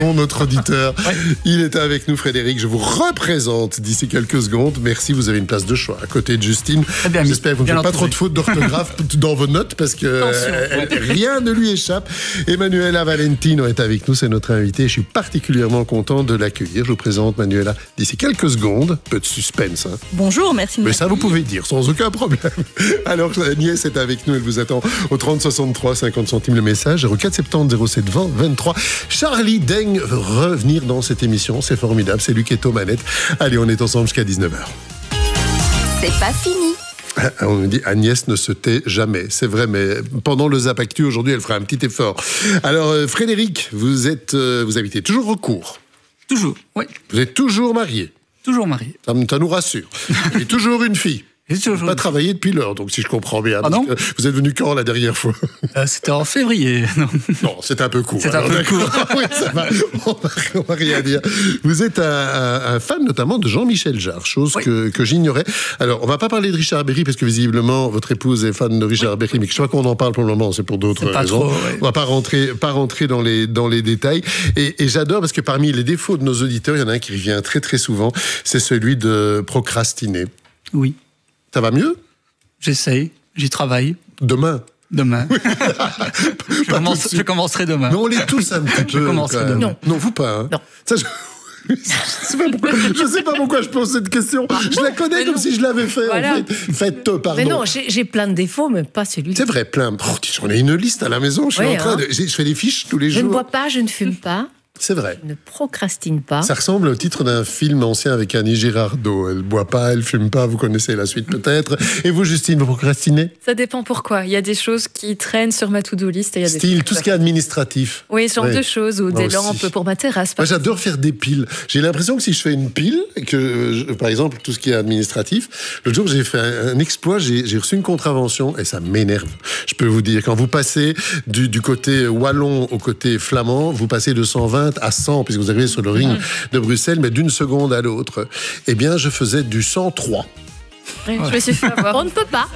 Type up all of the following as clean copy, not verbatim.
Notre auditeur, il est avec nous, Frédéric. Je vous représente d'ici quelques secondes. Merci, vous avez une place de choix à côté de Justine. J'espère que vous ne faites pas trop de fautes d'orthographe dans vos notes parce que rien ne lui échappe. Manuela Valentino est avec nous, c'est notre invitée. Je suis particulièrement content de l'accueillir. Je vous présente Manuela d'ici quelques secondes. Peu de suspense. Hein. Bonjour, merci. Mais ça, vous pouvez dire sans aucun problème. Alors, Agnès est avec nous. Elle vous attend au 30 63 50 centimes le message. 04 70 07 20 23. Charlie daigne revenir dans cette émission. C'est formidable. C'est lui qui est aux manettes. Allez, on est ensemble jusqu'à 19h. C'est pas fini. On me dit Agnès ne se tait jamais. C'est vrai, mais pendant le Zap Actu aujourd'hui, elle fera un petit effort. Alors, Frédéric, vous habitez toujours au Cours. Toujours, oui. Vous êtes toujours marié. Toujours marié. Ça nous rassure. Et toujours une fille. Pas travaillé depuis l'heure, donc si je comprends bien. Ah non ? Vous êtes venu quand la dernière fois ? C'était en février. Non, c'était un peu court. C'est un peu court. Oui, ça va. On va rien dire. Vous êtes un fan notamment de Jean-Michel Jarre, chose que j'ignorais. Alors, on va pas parler de Richard Berry parce que visiblement votre épouse est fan de Richard Berry, mais je crois qu'on en parle pour le moment, c'est pour d'autres raisons. Trop, On va pas rentrer dans les détails. Et j'adore parce que parmi les défauts de nos auditeurs, il y en a un qui revient très très souvent, c'est celui de procrastiner. Oui. Ça va mieux ? J'essaye, j'y travaille. Demain. Je commencerai demain. Mais on l'est tous un petit peu. Je commencerai demain. Non, vous pas. Hein. Non. Ça, je sais pas pourquoi je pose cette question. Je la connais comme si je l'avais fait. Voilà. En fait. Faites, pardon. Mais non, j'ai plein de défauts, mais pas celui-là. C'est vrai, plein. J'en ai une liste à la maison. Je suis en train je fais des fiches tous les jours. Je ne bois pas, je ne fume pas. C'est vrai. Je ne procrastine pas. Ça ressemble au titre d'un film ancien avec Annie Girardot. Elle boit pas, elle fume pas. Vous connaissez la suite peut-être. Et vous, Justine, vous procrastinez ? Ça dépend pourquoi. Il y a des choses qui traînent sur ma to-do list. Et il y a Style, tout ce qui est administratif. Oui, ce genre de choses, ou des lampes pour ma terrasse. Moi, j'adore faire des piles. J'ai l'impression que si je fais une pile, par exemple, tout ce qui est administratif, l'autre jour, j'ai fait un exploit, j'ai reçu une contravention et ça m'énerve. Je peux vous dire, quand vous passez du côté wallon au côté flamand, vous passez de 120 à 100, puisque vous arrivez sur le ring de Bruxelles, mais d'une seconde à l'autre. Eh bien, je faisais du 103. Oui, je me suis fait avoir. On ne peut pas.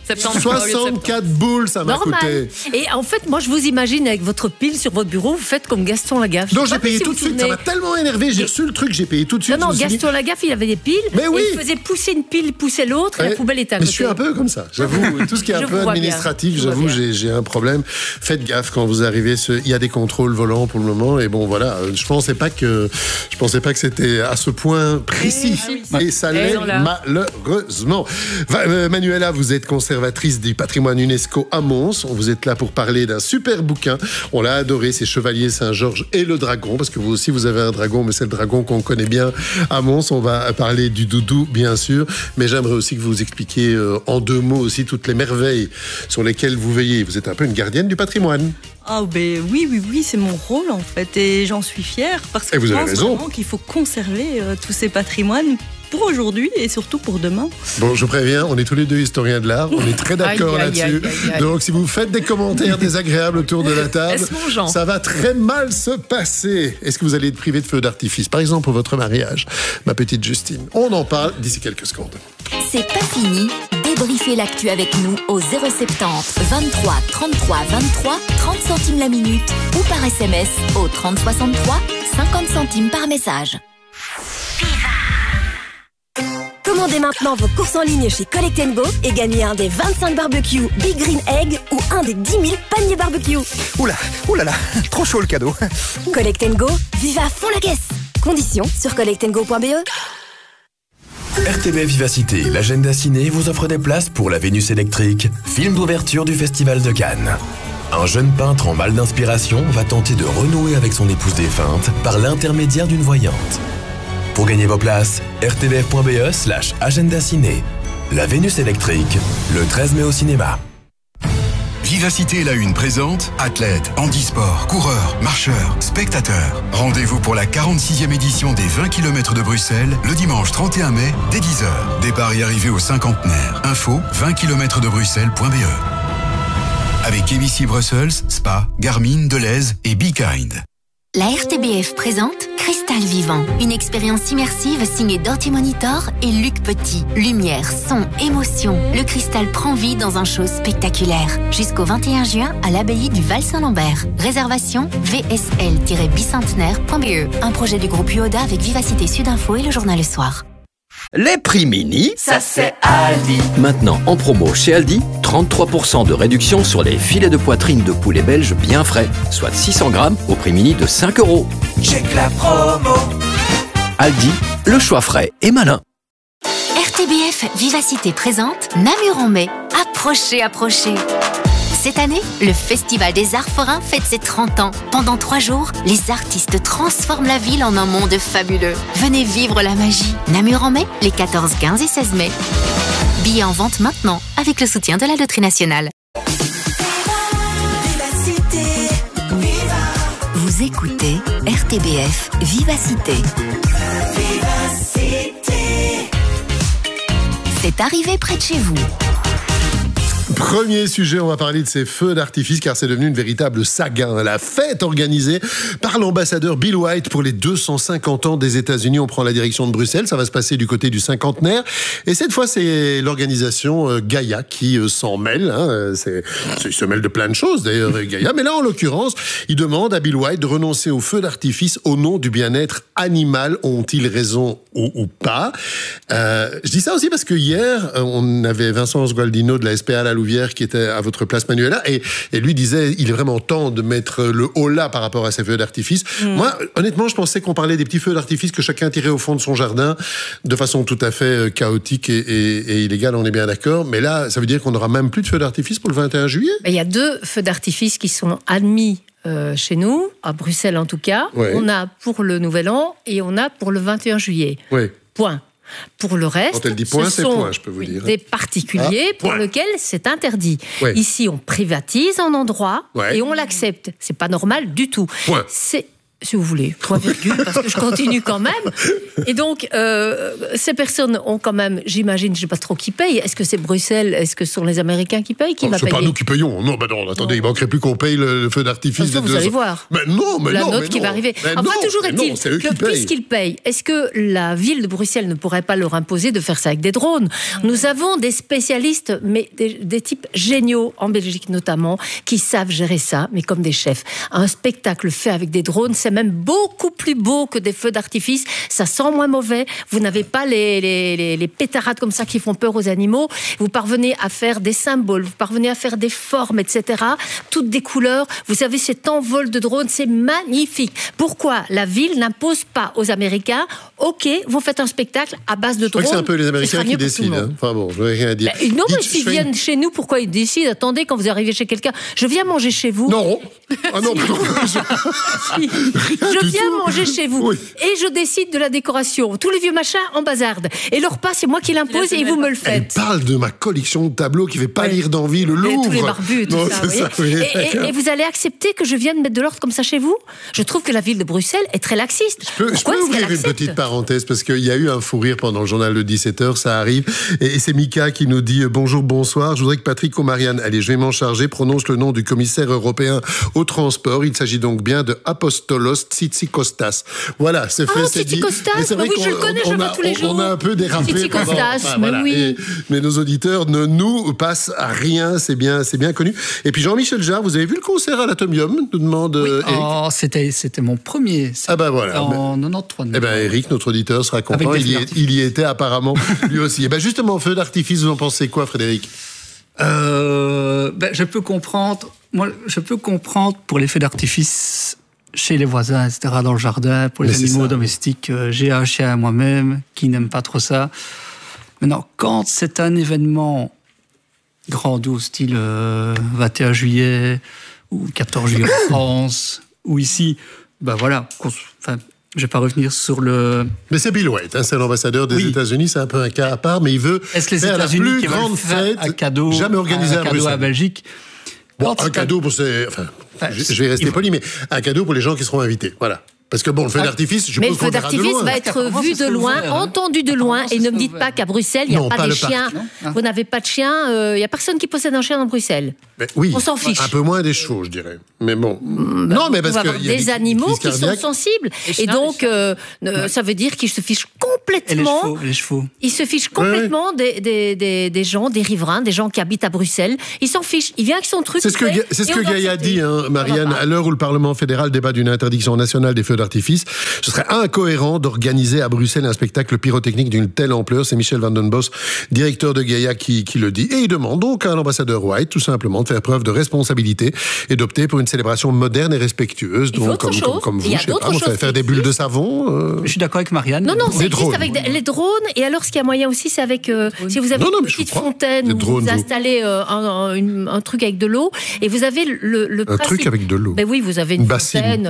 64 boules, ça m'a coûté. Et en fait, moi, je vous imagine avec votre pile sur votre bureau, vous faites comme Gaston Lagaffe. Non, j'ai payé tout de suite. Ça m'a tellement énervé. J'ai reçu le truc, j'ai payé tout de suite. Non, Gaston Lagaffe, il avait des piles. Mais oui. Il faisait pousser une pile, pousser l'autre, et la poubelle était à côté. Mais je suis un peu comme ça. J'avoue, tout ce qui est un peu administratif, j'avoue, j'ai un problème. Faites gaffe quand vous arrivez. Il y a des contrôles volants pour le moment. Et bon, voilà. Je pensais pas que c'était à ce point précis. Et ça l'est malheureusement. Manuela, vous êtes conservatrice du patrimoine UNESCO à Mons. Vous êtes là pour parler d'un super bouquin. On l'a adoré, c'est Chevalier Saint-Georges et le dragon, parce que vous aussi vous avez un dragon, mais c'est le dragon qu'on connaît bien à Mons. On va parler du doudou, bien sûr, mais j'aimerais aussi que vous expliquiez en 2 mots aussi toutes les merveilles sur lesquelles vous veillez. Vous êtes un peu une gardienne du patrimoine. Ah ben oui, c'est mon rôle en fait, et j'en suis fière parce que je pense vraiment qu'il faut conserver tous ces patrimoines pour aujourd'hui et surtout pour demain. Bon, je vous préviens, on est tous les deux historiens de l'art, on est très d'accord là-dessus. Donc si vous faites des commentaires désagréables autour de la table, ça va très mal se passer. Est-ce que vous allez être privé de feux d'artifice, par exemple pour votre mariage, ma petite Justine? On en parle d'ici quelques secondes. C'est pas fini. Débriefez l'actu avec nous au 070 23 33 23 30 centimes la minute ou par SMS au 30 63 50 centimes par message. Commandez maintenant vos courses en ligne chez Collect & Go et gagnez un des 25 barbecues Big Green Egg ou un des 10 000 paniers barbecue. Oulala, trop chaud le cadeau. Collect & Go, vive à fond la caisse. Conditions sur collectandgo.be. RTBF Vivacité, l'agenda ciné vous offre des places pour La Vénus électrique, film d'ouverture du Festival de Cannes. Un jeune peintre en mal d'inspiration va tenter de renouer avec son épouse défunte par l'intermédiaire d'une voyante. Pour gagner vos places, rtbf.be/agenda ciné. La Vénus électrique, le 13 mai au cinéma. Vivacité La Une présente athlètes, handisport, coureurs, marcheurs, spectateurs. Rendez-vous pour la 46e édition des 20 km de Bruxelles le dimanche 31 mai dès 10h. Départ et arrivée au cinquantenaire. Info 20km-de-bruxelles.be. Avec ABC Brussels, Spa, Garmin, Deleuze et Be Kind. La RTBF présente Cristal Vivant, une expérience immersive signée Dirty Monitor et Luc Petit. Lumière, son, émotion. Le cristal prend vie dans un show spectaculaire. Jusqu'au 21 juin à l'abbaye du Val-Saint-Lambert. Réservation vsl-bicentenaire.be. Un projet du groupe UODA avec Vivacité Sud-Info et le journal Le Soir. Les prix mini, ça c'est Aldi. Maintenant en promo chez Aldi, 33% de réduction sur les filets de poitrine de poulet belge bien frais, soit 600 grammes au prix mini de 5 €. Check la promo. Aldi, le choix frais et malin. RTBF Vivacité présente Namur en mai. Approchez, approchez. Cette année, le Festival des Arts Forains fête ses 30 ans. Pendant 3 jours, les artistes transforment la ville en un monde fabuleux. Venez vivre la magie. Namur en mai, les 14, 15 et 16 mai. Billets en vente maintenant, avec le soutien de la Loterie Nationale. Vous écoutez RTBF Vivacité. C'est arrivé près de chez vous. Premier sujet, on va parler de ces feux d'artifice car c'est devenu une véritable saga. La fête organisée par l'ambassadeur Bill White pour les 250 ans des États-Unis. On prend la direction de Bruxelles, ça va se passer du côté du cinquantenaire. Et cette fois, c'est l'organisation Gaïa qui s'en mêle. Il se mêle de plein de choses d'ailleurs, Gaïa. Mais là, en l'occurrence, il demande à Bill White de renoncer aux feux d'artifice au nom du bien-être animal. Ont-ils raison ou pas? Je dis ça aussi parce que hier, on avait Vincent Sgualdino de la SPA La Louvière qui était à votre place, Manuela, et lui disait il est vraiment temps de mettre le holà par rapport à ces feux d'artifice. Moi, honnêtement, je pensais qu'on parlait des petits feux d'artifice que chacun tirait au fond de son jardin de façon tout à fait chaotique et illégale, on est bien d'accord. Mais là, ça veut dire qu'on n'aura même plus de feux d'artifice pour le 21 juillet? Il y a 2 feux d'artifice qui sont admis chez nous, à Bruxelles en tout cas. Ouais. On a pour le Nouvel An et on a pour le 21 juillet. Ouais. Point. Pour le reste, quand elle dit point, c'est point, je peux vous dire. Des particuliers pour lesquels c'est interdit. Ouais. Ici, on privatise un endroit et on l'accepte. C'est pas normal du tout. Point. C'est, si vous voulez, point virgule, parce que je continue quand même. Et donc, ces personnes ont quand même, j'imagine, je ne sais pas trop qui paye. Est-ce que c'est Bruxelles? Est-ce que ce sont les Américains qui payent? Qui va payer? C'est pas nous qui payons. Non, attendez, il ne manquerait plus qu'on paye le feu d'artifice. Ça, vous allez voir. Mais non, la note qui va arriver. Enfin, toujours est-il que puisqu'ils payent, est-ce que la ville de Bruxelles ne pourrait pas leur imposer de faire ça avec des drones? Nous avons des spécialistes, mais des types géniaux, en Belgique notamment, qui savent gérer ça, mais comme des chefs. Un spectacle fait avec des drones, c'est même beaucoup plus beau que des feux d'artifice. Ça sent moins mauvais. Vous n'avez pas les pétarades comme ça qui font peur aux animaux. Vous parvenez à faire des symboles, vous parvenez à faire des formes, etc. Toutes des couleurs. Vous savez, cet envol de drones, c'est magnifique. Pourquoi la ville n'impose pas aux Américains, OK, vous faites un spectacle à base de drones? Je crois que c'est un peu les Américains qui décident. Hein. Enfin bon, je n'ai rien à dire. Non, mais s'ils viennent chez nous, pourquoi ils décident? Attendez, quand vous arrivez chez quelqu'un, je viens manger chez vous. Non. Ah non, je viens manger chez vous et je décide de la décoration. Tous les vieux machins en bazarde. Et le repas, c'est moi qui l'impose et vous me le faites. Elle parle de ma collection de tableaux qui fait pâlir d'envie le Louvre. Tous les barbus, tout ça. Et vous allez accepter que je vienne mettre de l'ordre comme ça chez vous? Je trouve que la ville de Bruxelles est très laxiste. Je peux ouvrir une petite parenthèse parce qu'il y a eu un fou rire pendant le journal de 17h, ça arrive. Et c'est Mika qui nous dit bonjour, bonsoir. Je voudrais que Patrick O'Marian, allez, je vais m'en charger, prononce le nom du commissaire européen au transport. Il s'agit donc bien de Apostolos Tzitzikostas. Voilà, c'est fait, c'est dit. Mais c'est vrai je le connais, je le vois tous les jours. On a un peu dérapé. Tzitzikostas, mais oui. Mais nos auditeurs ne nous passent à rien, c'est bien connu. Et puis Jean-Michel Jarre, vous avez vu le concert à l'Atomium, nous demande Eric. Oh, c'était mon premier. Ah ben voilà. En 93. Eh ben Eric, notre auditeur, sera content. Il y était apparemment lui aussi. Et ben justement, feu d'artifice, vous en pensez quoi, Frédéric? Je peux comprendre. Moi, je peux comprendre pour les feux d'artifice chez les voisins, etc., dans le jardin, pour les animaux domestiques. J'ai un chien moi-même qui n'aime pas trop ça. Maintenant, quand c'est un événement grandiose, style 21 juillet ou 14 juillet en France, ou ici, ben voilà, je ne vais pas revenir sur le... Mais c'est Bill White, c'est l'ambassadeur des États-Unis, c'est un peu un cas à part, mais il veut faire la plus grande fête jamais organisée à Bruxelles. À Belgique. Bon, un cadeau pour ces... je vais rester poli, mais un cadeau pour les gens qui seront invités, voilà. Parce que bon, le feu d'artifice, je mais peux le feu d'artifice va être vu de loin, entendu de loin, et ne me dites pas qu'à Bruxelles, il n'y a pas des chiens. Vous n'avez pas de chien, il n'y a personne qui possède un chien dans Bruxelles. Mais oui, on s'en fiche. Un peu moins des chevaux, je dirais. Mais bon. Non, mais parce qu'il y a des animaux qui sont sensibles. Et donc, ça veut dire qu'ils se fichent complètement. Les chevaux. Ils se fichent complètement des gens, des riverains, des gens qui habitent à Bruxelles. Ils s'en fichent. Il vient avec son truc. C'est ce que Gaïa dit, Marianne. À l'heure où le Parlement fédéral débat d'une interdiction nationale des feux d'artifice, ce serait incohérent d'organiser à Bruxelles un spectacle pyrotechnique d'une telle ampleur. C'est Michel Van den Bos, directeur de Gaïa, qui le dit. Et il demande donc à l'ambassadeur White, tout simplement, de faire preuve de responsabilité et d'opter pour une célébration moderne et respectueuse. Donc, comme vous, je sais pas, faire des bulles de savon. Je suis d'accord avec Marianne. Non, c'est juste avec les drones. Et alors, ce qu'il y a moyen aussi, c'est avec si vous avez une petite fontaine où vous installez un truc avec de l'eau, et vous avez le principe. Truc avec de l'eau. Ben oui, vous avez une fontaine.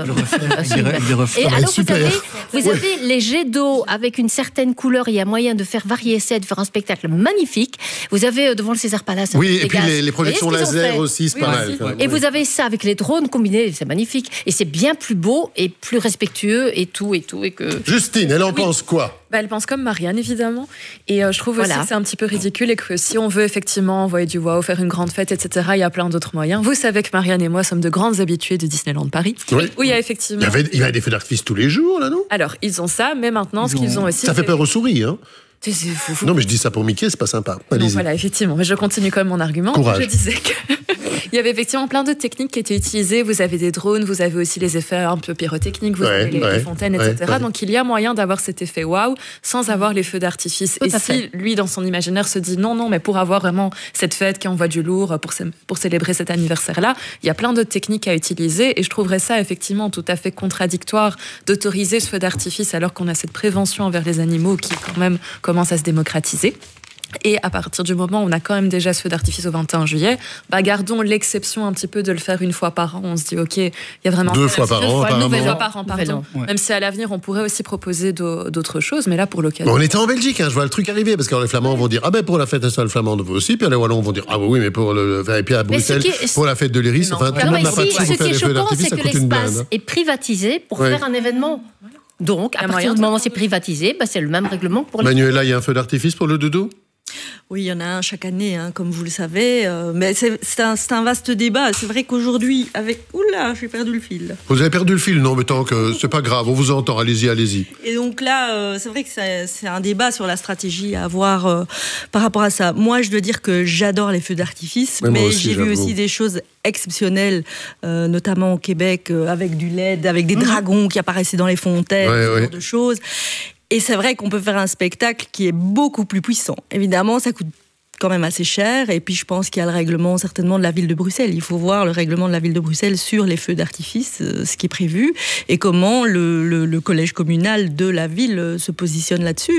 Et alors, vous avez les jets d'eau avec une certaine couleur. Il y a moyen de faire varier ça, de faire un spectacle magnifique. Vous avez devant le César Palace. Oui, et puis les projections laser aussi, c'est pas mal. Et vous avez ça avec les drones combinés, c'est magnifique. Et c'est bien plus beau et plus respectueux et tout. Justine, elle en pense quoi? Elle pense comme Marianne, évidemment. Et je trouve aussi que c'est un petit peu ridicule et que si on veut effectivement envoyer du wow, faire une grande fête, etc., il y a plein d'autres moyens. Vous savez que Marianne et moi sommes de grandes habituées de Disneyland Paris. Oui. Où il y a effectivement... Il y avait des feux d'artifice tous les jours, là, non? Alors, ils ont ça, mais maintenant, ce qu'ils ont aussi... Ça fait peur aux souris, hein? Fou. Non, mais je dis ça pour Mickey, c'est pas sympa. Non, voilà, effectivement. Mais je continue quand même mon argument. Courage. Je disais que... Il y avait effectivement plein d'autres techniques qui étaient utilisées. Vous avez des drones, vous avez aussi les effets un peu pyrotechniques, vous avez les fontaines, etc. Donc il y a moyen d'avoir cet effet waouh sans avoir les feux d'artifice. Et si lui, dans son imaginaire, se dit non, mais pour avoir vraiment cette fête qui envoie du lourd, pour célébrer cet anniversaire-là, il y a plein d'autres techniques à utiliser. Et je trouverais ça effectivement tout à fait contradictoire d'autoriser ce feu d'artifice alors qu'on a cette prévention envers les animaux qui quand même commence à se démocratiser. Et à partir du moment où on a quand même déjà ce feu d'artifice au 21 juillet, gardons l'exception un petit peu de le faire une fois par an. On se dit, OK, il y a vraiment... Deux fois par an, pardon. Ouais. Même si à l'avenir, on pourrait aussi proposer d'autres choses, mais là, pour l'occasion... On était en Belgique, je vois le truc arriver, parce que les Flamands vont dire, pour la fête nationale flamande, vous aussi, puis les Wallons vont dire, oui, mais et puis à Bruxelles, pour la fête de l'Iris, tout le monde n'a pas de sous pour faire des feux d'artifice, ça coûte une blinde. L'espace est privatisé pour faire un événement. Donc, à partir du moment où c'est privatisé, c'est le même règlement pour les... Manuela, il y a un feu d'artifice pour le doudou? Oui, il y en a un chaque année, comme vous le savez. Mais c'est un vaste débat. C'est vrai qu'aujourd'hui, Oula, j'ai perdu le fil. Vous avez perdu le fil? Non, mais tant que c'est pas grave, on vous entend. Allez-y. Et donc là, c'est vrai que c'est un débat sur la stratégie à avoir par rapport à ça. Moi, je dois dire que j'adore les feux d'artifice, mais j'ai vu aussi des choses exceptionnelles, notamment au Québec, avec du LED, avec des dragons qui apparaissaient dans les fontaines, ce genre de choses. Et c'est vrai qu'on peut faire un spectacle qui est beaucoup plus puissant. Évidemment, ça coûte quand même assez cher. Et puis, je pense qu'il y a le règlement certainement de la ville de Bruxelles. Il faut voir le règlement de la ville de Bruxelles sur les feux d'artifice, ce qui est prévu, et comment le collège communal de la ville se positionne là-dessus.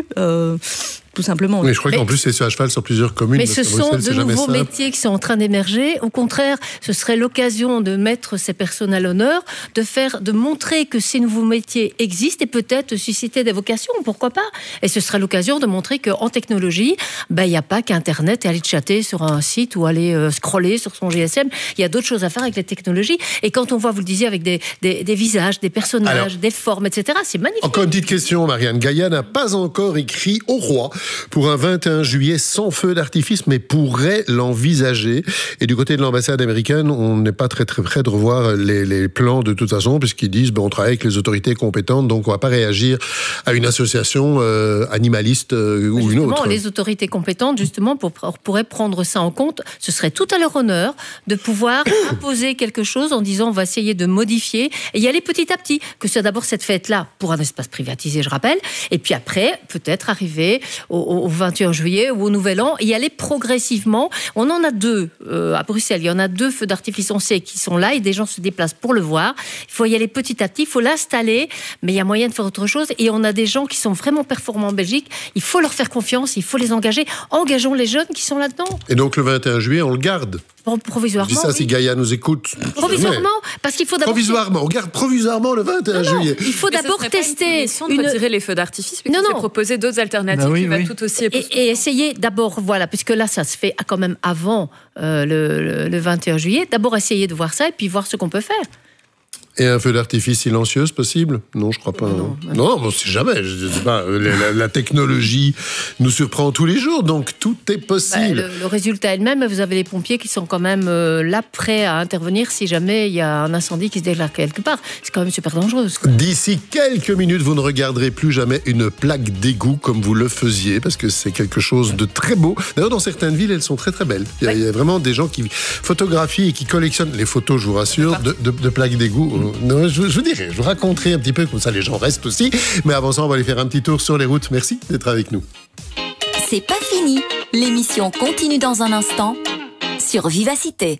Tout simplement. Oui, je crois qu'en plus, c'est à cheval sur plusieurs communes. Mais ce sont de nouveaux métiers qui sont en train d'émerger. Au contraire, ce serait l'occasion de mettre ces personnes à l'honneur, de montrer que ces nouveaux métiers existent et peut-être susciter des vocations, pourquoi pas. Et ce serait l'occasion de montrer qu'en technologie, il n'y a pas qu'Internet et aller chatter sur un site ou aller scroller sur son GSM. Il y a d'autres choses à faire avec les technologies. Et quand on voit, vous le disiez, avec des visages, des personnages, des formes, etc., c'est magnifique. Encore une petite question, Marianne. Gaïa n'a pas encore écrit au roi pour un 21 juillet sans feu d'artifice, mais pourrait l'envisager. Et du côté de l'ambassade américaine, on n'est pas très très près de revoir les plans de toute façon, puisqu'ils disent on travaille avec les autorités compétentes, donc on ne va pas réagir à une association animaliste ou une autre. Les autorités compétentes, justement, pourraient prendre ça en compte. Ce serait tout à leur honneur de pouvoir imposer quelque chose en disant on va essayer de modifier et y aller petit à petit. Que ce soit d'abord cette fête-là pour un espace privatisé, je rappelle, et puis après, peut-être arriver au 21 juillet ou au Nouvel An, et y aller progressivement. On en a deux à Bruxelles. Il y en a 2 feux d'artifice, on sait, qui sont là et des gens se déplacent pour le voir. Il faut y aller petit à petit, il faut l'installer, mais il y a moyen de faire autre chose. Et on a des gens qui sont vraiment performants en Belgique. Il faut leur faire confiance, il faut les engager. Engageons les jeunes qui sont là-dedans. Et donc le 21 juillet, on le garde? Provisoirement. Je dis ça si Gaïa nous écoute. Provisoirement, parce qu'il faut d'abord... Provisoirement, on garde provisoirement le 21 juillet. Il faut d'abord tester... de retirer les feux d'artifice, puis proposer d'autres alternatives qui va tout aussi... Et essayer d'abord, puisque là, ça se fait quand même avant le 21 juillet, d'abord essayer de voir ça et puis voir ce qu'on peut faire. Et un feu d'artifice silencieux, c'est possible? Non, je crois pas. Non, bon, c'est jamais. Je sais pas. La technologie nous surprend tous les jours, donc tout est possible. Le résultat est le même. Vous avez les pompiers qui sont quand même là, prêts à intervenir si jamais il y a un incendie qui se déclare quelque part. C'est quand même super dangereux. D'ici quelques minutes, vous ne regarderez plus jamais une plaque d'égout comme vous le faisiez, parce que c'est quelque chose de très beau. D'ailleurs, dans certaines villes, elles sont très très belles. Il y a vraiment des gens qui photographient et qui collectionnent les photos, je vous rassure, de plaques d'égout. Non, je vous dirai, je vous raconterai un petit peu, comme ça les gens restent aussi. Mais avant ça, on va aller faire un petit tour sur les routes. Merci d'être avec nous. C'est pas fini. L'émission continue dans un instant sur Vivacité.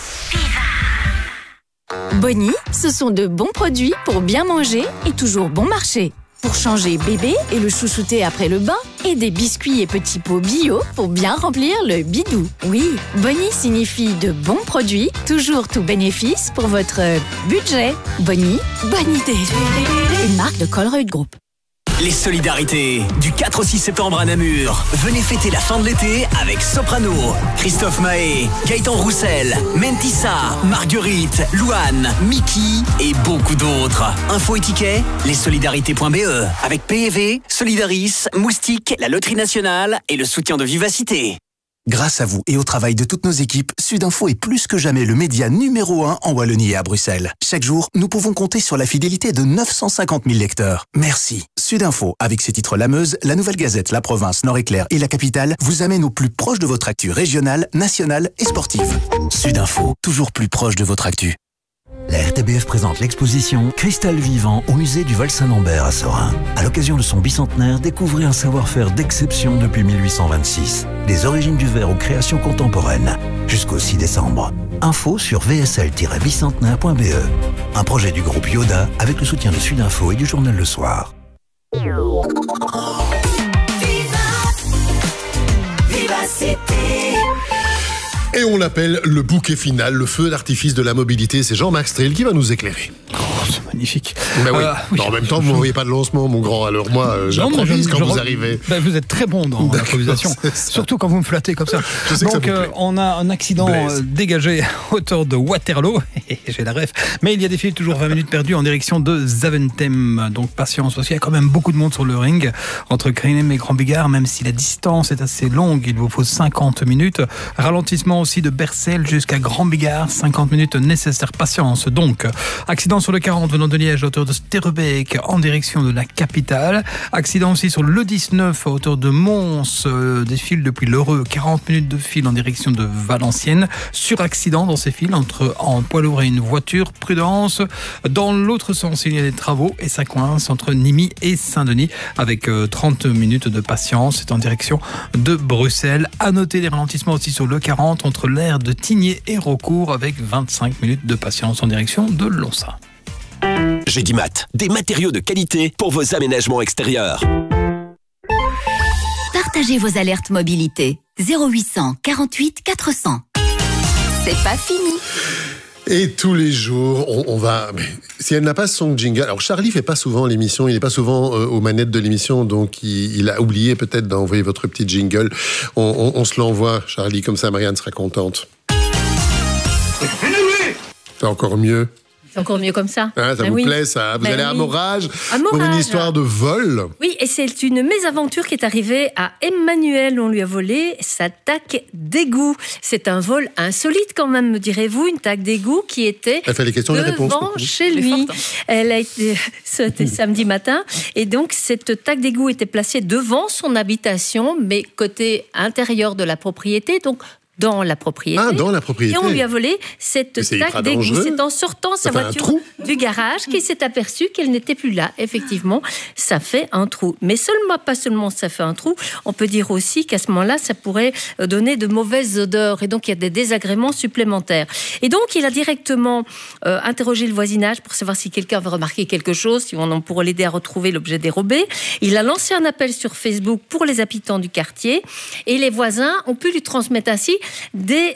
Bonnie, ce sont de bons produits pour bien manger et toujours bon marché. Pour changer bébé et le chouchouter après le bain, et des biscuits et petits pots bio pour bien remplir le bidou. Oui, Bonnie signifie de bons produits, toujours tout bénéfice pour votre budget. Bonnie, bonne idée. Une marque de Colruyt Group. Les solidarités du 4 au 6 septembre à Namur. Venez fêter la fin de l'été avec Soprano, Christophe Mahé, Gaëtan Roussel, Mentissa, Marguerite, Louane, Mickey et beaucoup d'autres. Infos et tickets, lessolidarités.be avec PEV, Solidaris, Moustique, la Loterie Nationale et le soutien de Vivacité. Grâce à vous et au travail de toutes nos équipes, Sudinfo est plus que jamais le média numéro 1 en Wallonie et à Bruxelles. Chaque jour, nous pouvons compter sur la fidélité de 950 000 lecteurs. Merci. Sudinfo, avec ses titres La Meuse, La Nouvelle Gazette, La Province, Nord-Éclair et La Capitale, vous amène au plus proche de votre actu régionale, nationale et sportive. Sudinfo, toujours plus proche de votre actu. La RTBF présente l'exposition Cristal vivant au musée du Val-Saint-Lambert à Sorin. À l'occasion de son bicentenaire, découvrez un savoir-faire d'exception depuis 1826. Des origines du verre aux créations contemporaines. Jusqu'au 6 décembre. Info sur vsl-bicentenaire.be. Un projet du groupe Yoda avec le soutien de Sudinfo et du journal Le Soir. Et on l'appelle le bouquet final, le feu d'artifice de la mobilité. C'est Jean-Marc Strel qui va nous éclairer. C'est magnifique. Ben oui. Oui. En même temps, vous ne voyez pas de lancement, mon grand. Alors moi, j'improvise quand vous arrivez. Ben vous êtes très bon dans l'improvisation. Surtout quand vous me flattez comme ça. Donc, on a un accident dégagé à hauteur de Waterloo. J'ai la ref. Mais il y a des fils toujours 20 minutes perdues en direction de Zaventem. Donc, patience parce qu'il y a quand même beaucoup de monde sur le ring. Entre Crinem et Grand Bigard, même si la distance est assez longue, il vous faut 50 minutes. Ralentissement aussi de Bercel jusqu'à Grand Bigard. 50 minutes nécessaire. Patience. Donc, accident sur le 40 venant de Liège à hauteur de Sterrebeek en direction de la capitale. Accident aussi sur le 19 à hauteur de Mons, des fils depuis l'Heureux, 40 minutes de fil en direction de Valenciennes. Sur-accident dans ces fils entre en poids lourd et une voiture. Prudence. Dans l'autre sens, il y a des travaux et ça coince entre Nîmes et Saint-Denis avec 30 minutes de patience. C'est en direction de Bruxelles. À noter les ralentissements aussi sur le 40 entre l'aire de Tigné et Raucourt avec 25 minutes de patience en direction de Lonsa. Gédimat, des matériaux de qualité pour vos aménagements extérieurs. Partagez vos alertes mobilité. 0800 48 400. C'est pas fini. Et tous les jours, on va... Mais si elle n'a pas son jingle... Alors, Charlie fait pas souvent l'émission, il n'est pas souvent aux manettes de l'émission, donc il a oublié peut-être d'envoyer votre petit jingle. On se l'envoie, Charlie, comme ça Marianne sera contente. C'est encore mieux. C'est encore mieux comme ça. Ah, ça vous plaît, ça? Vous allez à Morage pour une histoire de vol. Oui, et c'est une mésaventure qui est arrivée à Emmanuel. On lui a volé sa taque d'égout. C'est un vol insolite quand même, me direz-vous. Une taque d'égout qui était devant chez lui. Elle a été... C'était samedi matin. Et donc, cette taque d'égout était placée devant son habitation, mais côté intérieur de la propriété. Donc, dans la propriété. Ah, dans la propriété. Et on lui a volé cette taque d'égout. C'est en sortant sa voiture du garage qu'il s'est aperçu qu'elle n'était plus là. Effectivement, ça fait un trou. Mais pas seulement ça fait un trou, on peut dire aussi qu'à ce moment-là, ça pourrait donner de mauvaises odeurs. Et donc, il y a des désagréments supplémentaires. Et donc, il a directement interrogé le voisinage pour savoir si quelqu'un avait remarqué quelque chose, si on pourrait l'aider à retrouver l'objet dérobé. Il a lancé un appel sur Facebook pour les habitants du quartier. Et les voisins ont pu lui transmettre ainsi des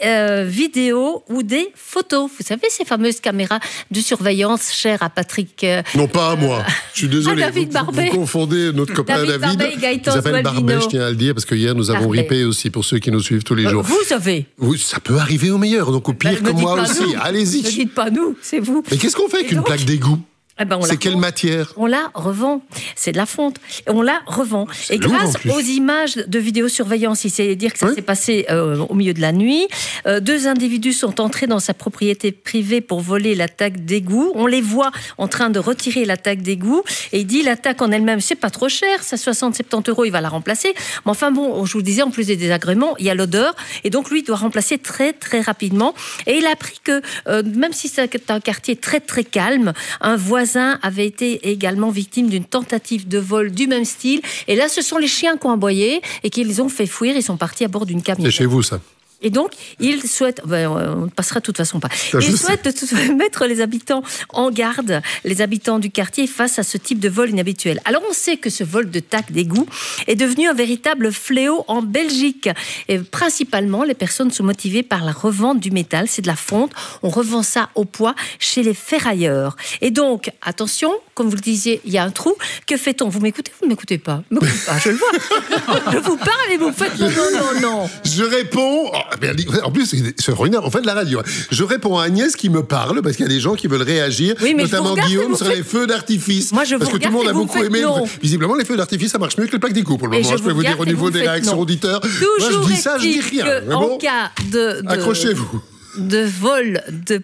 vidéos ou des photos. Vous savez, ces fameuses caméras de surveillance chères à Patrick... non, pas à moi. Je suis désolé. David Barbet. Vous confondez notre copain David. Il s'appelle Barbet, je tiens à le dire, parce que hier, nous avons ripé aussi, pour ceux qui nous suivent tous les jours. Vous avez. Oui, ça peut arriver au meilleur, donc au pire comme moi aussi. Allez-y. Ne dites pas nous, c'est vous. Mais qu'est-ce qu'on fait avec une plaque d'égout? C'est quelle matière? On la revend. C'est de la fonte. On la revend. Et grâce aux images de vidéosurveillance, il s'est dire que ça s'est passé au milieu de la nuit. 2 individus sont entrés dans sa propriété privée pour voler la taque d'égout. On les voit en train de retirer la taque d'égout. Et il dit, la taque en elle-même, c'est pas trop cher. C'est 60-70 €, il va la remplacer. Mais enfin bon, je vous disais, en plus des désagréments, il y a l'odeur. Et donc lui, il doit remplacer très, très rapidement. Et il a appris que, même si c'est un quartier très, très calme, un voisin avait été également victime d'une tentative de vol du même style. Et là, ce sont les chiens qui ont aboyé et qu'ils ont fait fuir. Ils sont partis à bord d'une camionnette. C'est chez vous, ça? Et donc, il souhaite, on ne passera de toute façon pas, il souhaite mettre les habitants en garde, les habitants du quartier, face à ce type de vol inhabituel. Alors, on sait que ce vol de taque d'égout est devenu un véritable fléau en Belgique. Et principalement, les personnes sont motivées par la revente du métal, c'est de la fonte. On revend ça au poids chez les ferrailleurs. Et donc, attention, comme vous le disiez, il y a un trou. Que fait-on? Vous m'écoutez? Vous ne m'écoutez pas? Je le vois. Je vous parle et vous faites non. Je réponds... En plus, c'est ruinant. On fait de la radio. Je réponds à Agnès qui me parle parce qu'il y a des gens qui veulent réagir, notamment Guillaume sur les feux d'artifice. Moi, je parce que tout le monde a beaucoup aimé. Visiblement, les feux d'artifice, ça marche mieux que les plaques d'égout pour le moment. Je peux vous dire au niveau des réactions auditeurs. Moi, je dis ça, je dis rien. En cas de accrochez-vous. De vol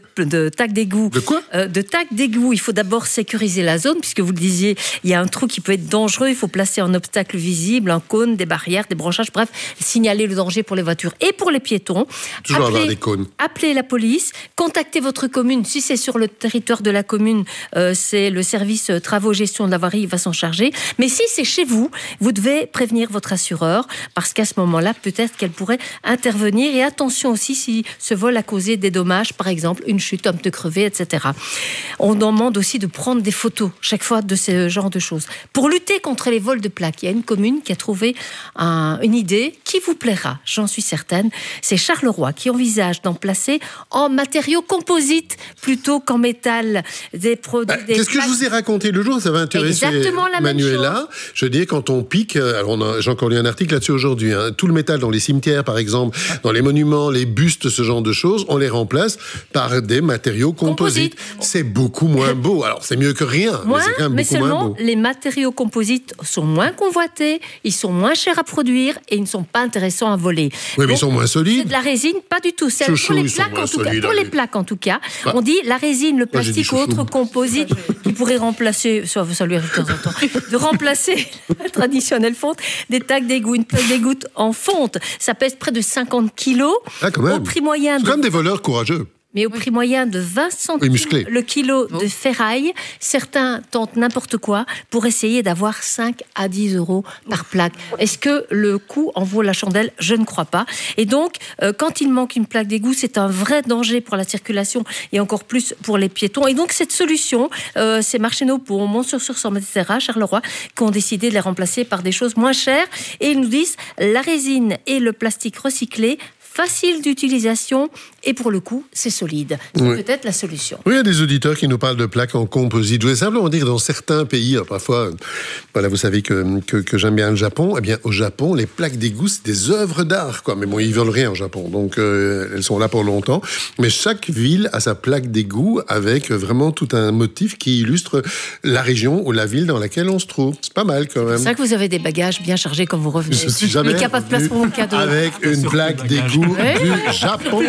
de taque d'égout. De quoi? De taque d'égout. Il faut d'abord sécuriser la zone, puisque vous le disiez, il y a un trou qui peut être dangereux. Il faut placer un obstacle visible, un cône, des barrières, des branchages, bref, signaler le danger pour les voitures et pour les piétons. Toujours avoir des cônes. Appelez la police, contactez votre commune. Si c'est sur le territoire de la commune, c'est le service travaux gestion de l'avarie, il va s'en charger. Mais si c'est chez vous, vous devez prévenir votre assureur, parce qu'à ce moment-là, peut-être qu'elle pourrait intervenir. Et attention aussi si ce vol a causé des dommages, par exemple une chute, un pneu crevé, etc. On demande aussi de prendre des photos chaque fois de ce genre de choses. Pour lutter contre les vols de plaques, il y a une commune qui a trouvé une idée qui vous plaira, j'en suis certaine. C'est Charleroi qui envisage d'en placer en matériaux composites plutôt qu'en métal. Qu'est-ce que je vous ai raconté le jour? Ça va intéresser Manuela. Je dis, quand on pique, j'ai encore lu un article là-dessus aujourd'hui, tout le métal dans les cimetières, par exemple, dans les monuments, les bustes, ce genre de choses, on les remplace par des matériaux composites. C'est beaucoup moins beau. Alors, c'est mieux que rien, mais c'est quand même beaucoup moins beau. Les matériaux composites sont moins convoités, ils sont moins chers à produire et ils ne sont pas intéressants à voler. Oui, mais ils sont moins solides. C'est de la résine, pas du tout. C'est pour les plaques, en tout cas. Pour les plaques, en tout cas, on dit la résine, le plastique ou autre composite qui pourrait remplacer, ça lui arrive de temps en temps, de remplacer la traditionnelle fonte, des taques d'égout. Une plaque d'égout en fonte, ça pèse près de 50 kilos. Ah, quand même. Au prix moyen c'est comme des voleurs courageux. Mais au prix moyen de 20 centimes le kilo de ferraille, certains tentent n'importe quoi pour essayer d'avoir 5 à 10 € par plaque. Est-ce que le coût en vaut la chandelle? Je ne crois pas. Et donc, quand il manque une plaque d'égout, c'est un vrai danger pour la circulation et encore plus pour les piétons. Et donc, cette solution, c'est Marchenau pour Mont-sur-Sorme, etc., Charleroi, qui ont décidé de les remplacer par des choses moins chères. Et ils nous disent, la résine et le plastique recyclé, facile d'utilisation et pour le coup, c'est solide. C'est peut-être la solution. Oui, il y a des auditeurs qui nous parlent de plaques en composite. Je voulais simplement dire, dans certains pays, parfois, voilà, vous savez que j'aime bien le Japon. Eh bien, au Japon, les plaques d'égout, c'est des œuvres d'art, quoi. Mais bon, ils veulent rien au Japon, donc elles sont là pour longtemps. Mais chaque ville a sa plaque d'égout avec vraiment tout un motif qui illustre la région ou la ville dans laquelle on se trouve. C'est pas mal, quand même. C'est vrai que vous avez des bagages bien chargés quand vous revenez. Je suis jamais mais qu'il n'y a pas de place pour vos cadeaux. Avec une plaque d'égout du Japon.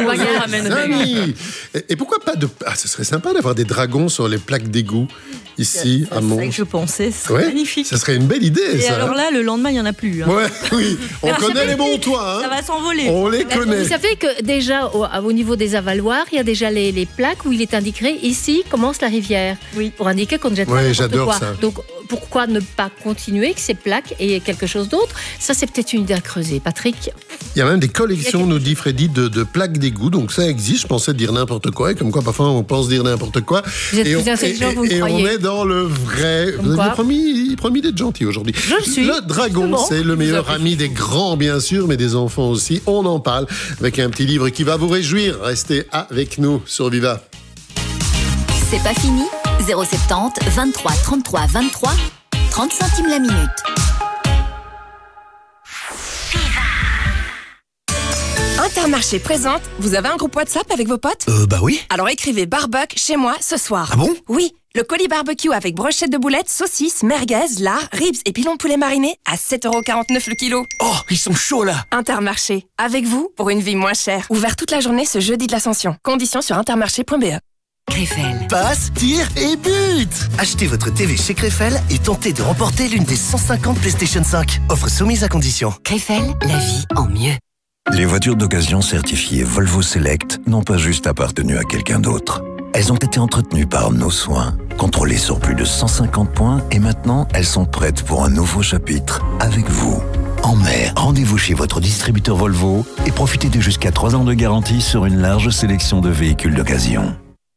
Et pourquoi pas de... ce serait sympa d'avoir des dragons sur les plaques d'égout ici à Mons. C'est ça que je pensais, ce serait magnifique. Ça serait une belle idée, et ça. Et alors là, le lendemain, il n'y en a plus. Oui, on connaît les bons toits. Ça va s'envoler. On les connaît. Vous savez que déjà, au niveau des avaloirs, il y a déjà les plaques où il est indiqué, ici commence la rivière. Oui. Pour indiquer qu'on ne jette pas n'importe quoi. Ça. Donc, pourquoi ne pas continuer que ces plaques aient quelque chose d'autre? Ça, c'est peut-être une idée à creuser. Patrick? Il y a même des collections, nous dit Freddy, de plaques d'égout. Donc ça existe. Je pensais dire n'importe quoi. Et comme quoi, parfois, on pense dire n'importe quoi. Vous êtes plus intelligent, vous le croyez. Et on est dans le vrai. Vous avez promis d'être gentil aujourd'hui. Je le suis. Le dragon, c'est le meilleur ami des grands, bien sûr, mais des enfants aussi. On en parle avec un petit livre qui va vous réjouir. Restez avec nous sur Viva. C'est pas fini. 070 23 33 23 30 centimes la minute. Intermarché présente. Vous avez un groupe WhatsApp avec vos potes? Bah oui. Alors écrivez barbecue chez moi ce soir. Ah bon? Oui. Le colis barbecue avec brochette de boulettes, saucisses, merguez, lard, ribs et pilons de poulet mariné à 7,49€ le kilo. Oh, ils sont chauds là. Intermarché. Avec vous pour une vie moins chère. Ouvert toute la journée ce jeudi de l'Ascension. Conditions sur intermarché.be. Krefel. Passe, tire et but. Achetez votre TV chez Krefel et tentez de remporter l'une des 150 PlayStation 5. Offre soumise à condition. Krefel, la vie en mieux. Les voitures d'occasion certifiées Volvo Select n'ont pas juste appartenu à quelqu'un d'autre. Elles ont été entretenues par nos soins, contrôlées sur plus de 150 points et maintenant elles sont prêtes pour un nouveau chapitre avec vous. En mai, rendez-vous chez votre distributeur Volvo et profitez de jusqu'à 3 ans de garantie sur une large sélection de véhicules d'occasion.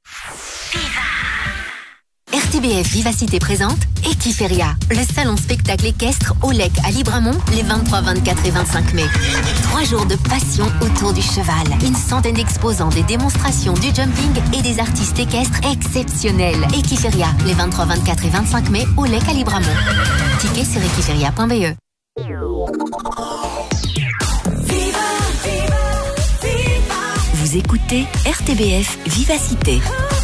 RTBF Vivacité présente Equiferia, le salon spectacle équestre au Lec à Libramont les 23, 24 et 25 mai. 3 jours de passion autour du cheval. Une centaine d'exposants, des démonstrations, du jumping et des artistes équestres exceptionnels. Equiferia, les 23, 24 et 25 mai au Lec à Libramont. Tickets sur equiferia.be. Vous écoutez RTBF Vivacité.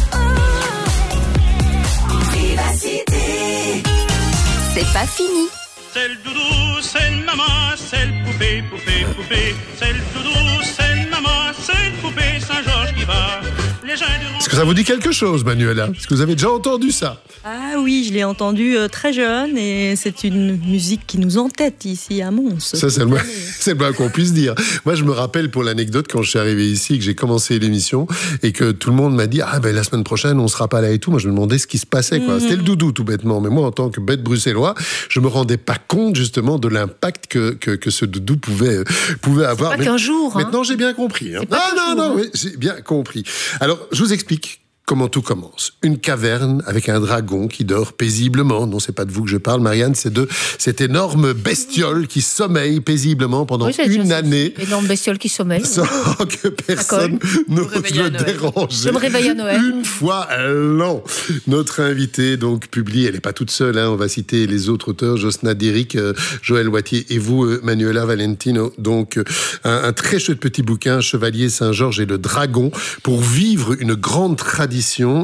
C'est pas fini. C'est le doudou, c'est le maman, c'est le poupée, poupée, poupée. C'est le doudou, c'est le maman, c'est le poupée Saint-Georges qui va. Est-ce que ça vous dit quelque chose, Manuela? Est-ce que vous avez déjà entendu ça? Ah oui, je l'ai entendu très jeune et c'est une musique qui nous entête ici à Mons. Ça, c'est le moins qu'on puisse dire. Moi, je me rappelle pour l'anecdote quand je suis arrivé ici, que j'ai commencé l'émission et que tout le monde m'a dit la semaine prochaine, on sera pas là et tout. Moi, je me demandais ce qui se passait, quoi. C'était le doudou, tout bêtement. Mais moi, en tant que bête bruxellois, je me rendais pas compte, justement, de l'impact que ce doudou pouvait avoir. C'est pas qu'un jour. Maintenant, j'ai bien compris. Hein. Non, oui, j'ai bien compris. Alors, je vous explique comment tout commence. Une caverne avec un dragon qui dort paisiblement. Non, c'est pas de vous que je parle, Marianne, c'est de cette énorme bestiole qui sommeille paisiblement pendant une année. Énorme bestiole qui sommeille. Sans que personne n'ose le déranger. Je me réveille à Noël. Une fois l'an. Notre invitée, donc, publie, elle n'est pas toute seule, hein, on va citer les autres auteurs, Josna Dirick, Joël Wattier et vous, Manuela Valentino. Donc, un très chouette petit bouquin, Chevalier Saint-Georges et le Dragon, pour vivre une grande tradition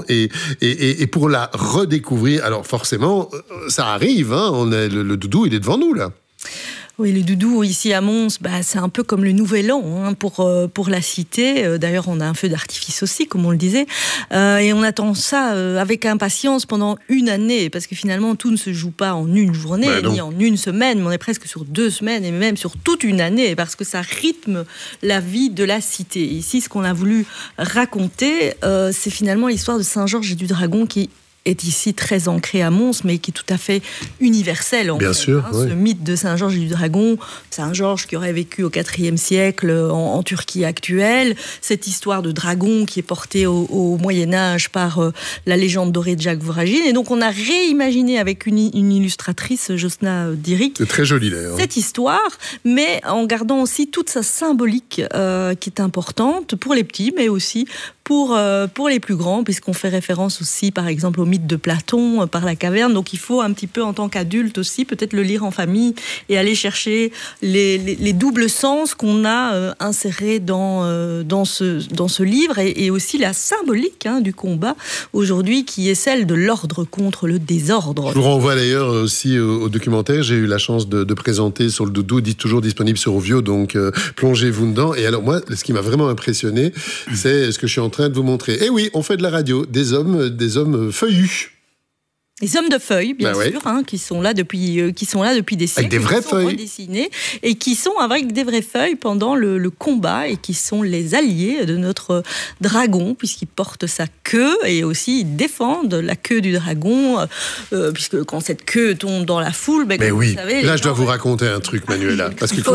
et pour la redécouvrir. Alors forcément, ça arrive, hein, le doudou, il est devant nous, là. Oui, le doudou ici à Mons, c'est un peu comme le nouvel an pour la cité. D'ailleurs, on a un feu d'artifice aussi, comme on le disait. Et on attend ça avec impatience pendant une année, parce que finalement, tout ne se joue pas en une journée, ni en une semaine, mais on est presque sur 2 semaines, et même sur toute une année, parce que ça rythme la vie de la cité. Ici, ce qu'on a voulu raconter, c'est finalement l'histoire de Saint-Georges et du Dragon qui est ici très ancré à Mons, mais qui est tout à fait universel. Bien sûr, Ce mythe de Saint-Georges et du Dragon, Saint-Georges qui aurait vécu au IVe siècle en Turquie actuelle, cette histoire de dragon qui est portée au Moyen-Âge par la légende dorée de Jacques Voragine. Et donc on a réimaginé avec une illustratrice, Josna Dirick, c'est très joli d'ailleurs, cette histoire, mais en gardant aussi toute sa symbolique qui est importante pour les petits, mais aussi pour les plus grands, puisqu'on fait référence aussi, par exemple, au mythe de Platon par la caverne. Donc il faut un petit peu, en tant qu'adulte aussi, peut-être le lire en famille et aller chercher les doubles sens qu'on a insérés dans ce livre et aussi la symbolique du combat aujourd'hui, qui est celle de l'ordre contre le désordre. Je vous renvoie d'ailleurs aussi au documentaire. J'ai eu la chance de présenter sur le doudou, toujours disponible sur Ovio, donc plongez-vous dedans. Et alors moi, ce qui m'a vraiment impressionné, c'est ce que je suis en train de vous montrer. Eh oui, on fait de la radio, des hommes feuillus. Les hommes de feuilles, bien sûr, qui sont là depuis des siècles. Avec des vraies feuilles. Redessinés, et qui sont avec des vraies feuilles pendant le combat, et qui sont les alliés de notre dragon, puisqu'ils portent sa queue, et aussi ils défendent la queue du dragon, puisque quand cette queue tombe dans la foule, mais oui. Vous savez, là je dois vous raconter un truc, Manuela. Parce que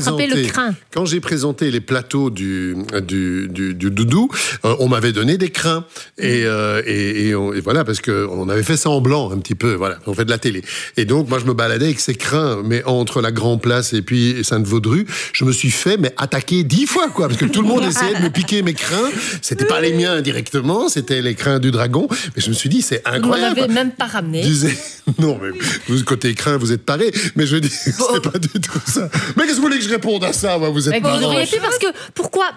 quand j'ai présenté les plateaux du doudou, on m'avait donné des crins. Et voilà, parce qu'on avait fait ça en blanc un petit peu, voilà, on fait de la télé. Et donc moi je me baladais avec ces crins, mais entre la Grand Place et puis Sainte-Vaudrue, je me suis fait attaquer 10 fois, quoi, parce que tout le monde essayait de me piquer mes crins. C'était pas les miens directement, c'était les crins du dragon. Mais je me suis dit, c'est incroyable. Vous l'avez même pas ramené. Non, mais vous, côté crins, vous êtes paré. Mais je dis, c'est pas du tout ça. Mais qu'est-ce que vous voulez que je réponde à ça, moi, vous êtes pas. Vous auriez pu, parce que pourquoi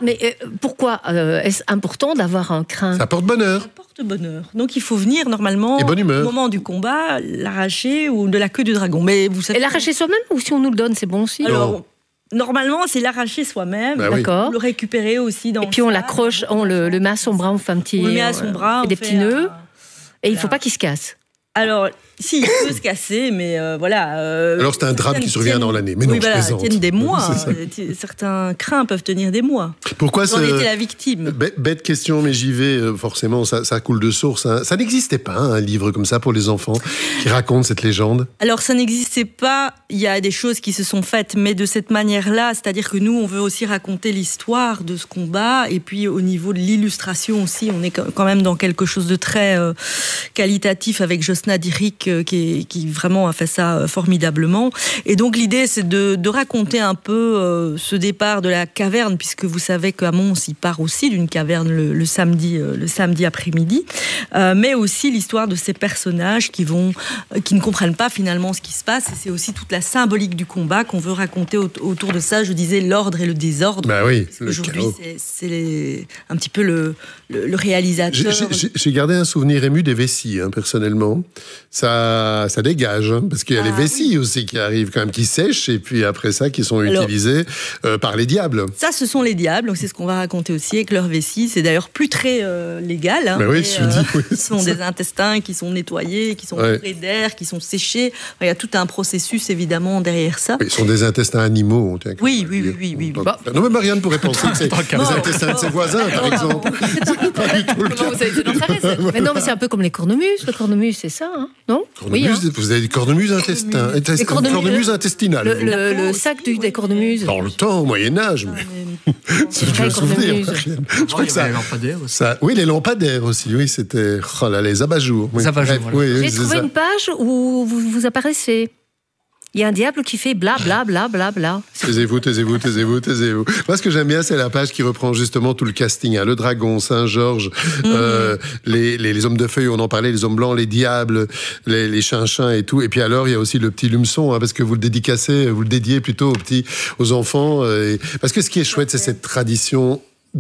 est-ce important d'avoir un crin? Ça porte bonheur. Bonheur. Donc il faut venir normalement au moment du combat l'arracher ou de la queue du dragon. Mais vous savez, et l'arracher soi-même, ou si on nous le donne, c'est bon aussi? Alors normalement c'est l'arracher soi-même, d'accord. Le récupérer aussi dans. Et puis on l'accroche, on le met à son bras, on fait un petit. On le met à son bras, on fait des petits nœuds. Et il faut pas qu'il se casse. Alors, si, il peut se casser, mais voilà. Alors, c'est un drame qui survient dans l'année. Mais non, je plaisante. Tiennent des mois. Certains crins peuvent tenir des mois. Pourquoi ça? J'en étais la victime. Bête question, mais j'y vais, forcément, ça coule de source. Hein. Ça n'existait pas, un livre comme ça pour les enfants, qui raconte cette légende? Alors, ça n'existait pas. Il y a des choses qui se sont faites, mais de cette manière-là, c'est-à-dire que nous, on veut aussi raconter l'histoire de ce combat, et puis au niveau de l'illustration aussi, on est quand même dans quelque chose de très qualitatif avec Josna Dirick, qui vraiment a fait ça formidablement. Et donc l'idée, c'est de raconter un peu ce départ de la caverne, puisque vous savez qu'à Mons, il part aussi d'une caverne le samedi après-midi, mais aussi l'histoire de ces personnages qui ne comprennent pas finalement ce qui se passe. Et c'est aussi toute la symbolique du combat qu'on veut raconter autour de ça. Je disais l'ordre et le désordre. Bah oui, aujourd'hui, c'est un petit peu le réalisateur. J'ai gardé un souvenir ému des vessies, personnellement. Ça dégage, parce qu'il y a les vessies aussi qui arrivent quand même, qui sèchent, et puis après ça, qui sont utilisées par les diables. Ça, ce sont les diables, donc c'est ce qu'on va raconter aussi avec leurs vessies. C'est d'ailleurs plus très légal. Mais oui, ce sont des intestins qui sont nettoyés, qui sont entourés d'air, qui sont séchés. Il y a tout un processus, évidemment, derrière ça. Oui, ce sont des intestins animaux. Oui. Non, mais Marianne pourrait penser que c'est les intestins de ses voisins, par exemple. C'est pas du tout le cas. Vous avez été dans sa recette. Mais non, mais c'est un peu comme les cornemuses. Le cornemuse, c'est ça, non? Vous avez des cornemuses intestinales. Cornemuse intestinale. Le sac des cornemuses. Dans le temps, au Moyen-Âge. C'est un souvenir. Je crois que ça. Les lampadaires aussi. Oui, les lampadaires aussi. Oui, c'était. Oh là, les abat-jours. Les abat-jours. J'ai trouvé une page où vous apparaissez. Il y a un diable qui fait bla bla bla bla bla. Taisez-vous. Moi, ce que j'aime bien, c'est la page qui reprend justement tout le casting. Le dragon, Saint-Georges, les hommes de feuilles, on en parlait, les hommes blancs, les diables, les chinchins et tout. Et puis alors, il y a aussi le petit lumeçon, parce que vous le dédiez plutôt aux enfants. Parce que ce qui est chouette, c'est cette tradition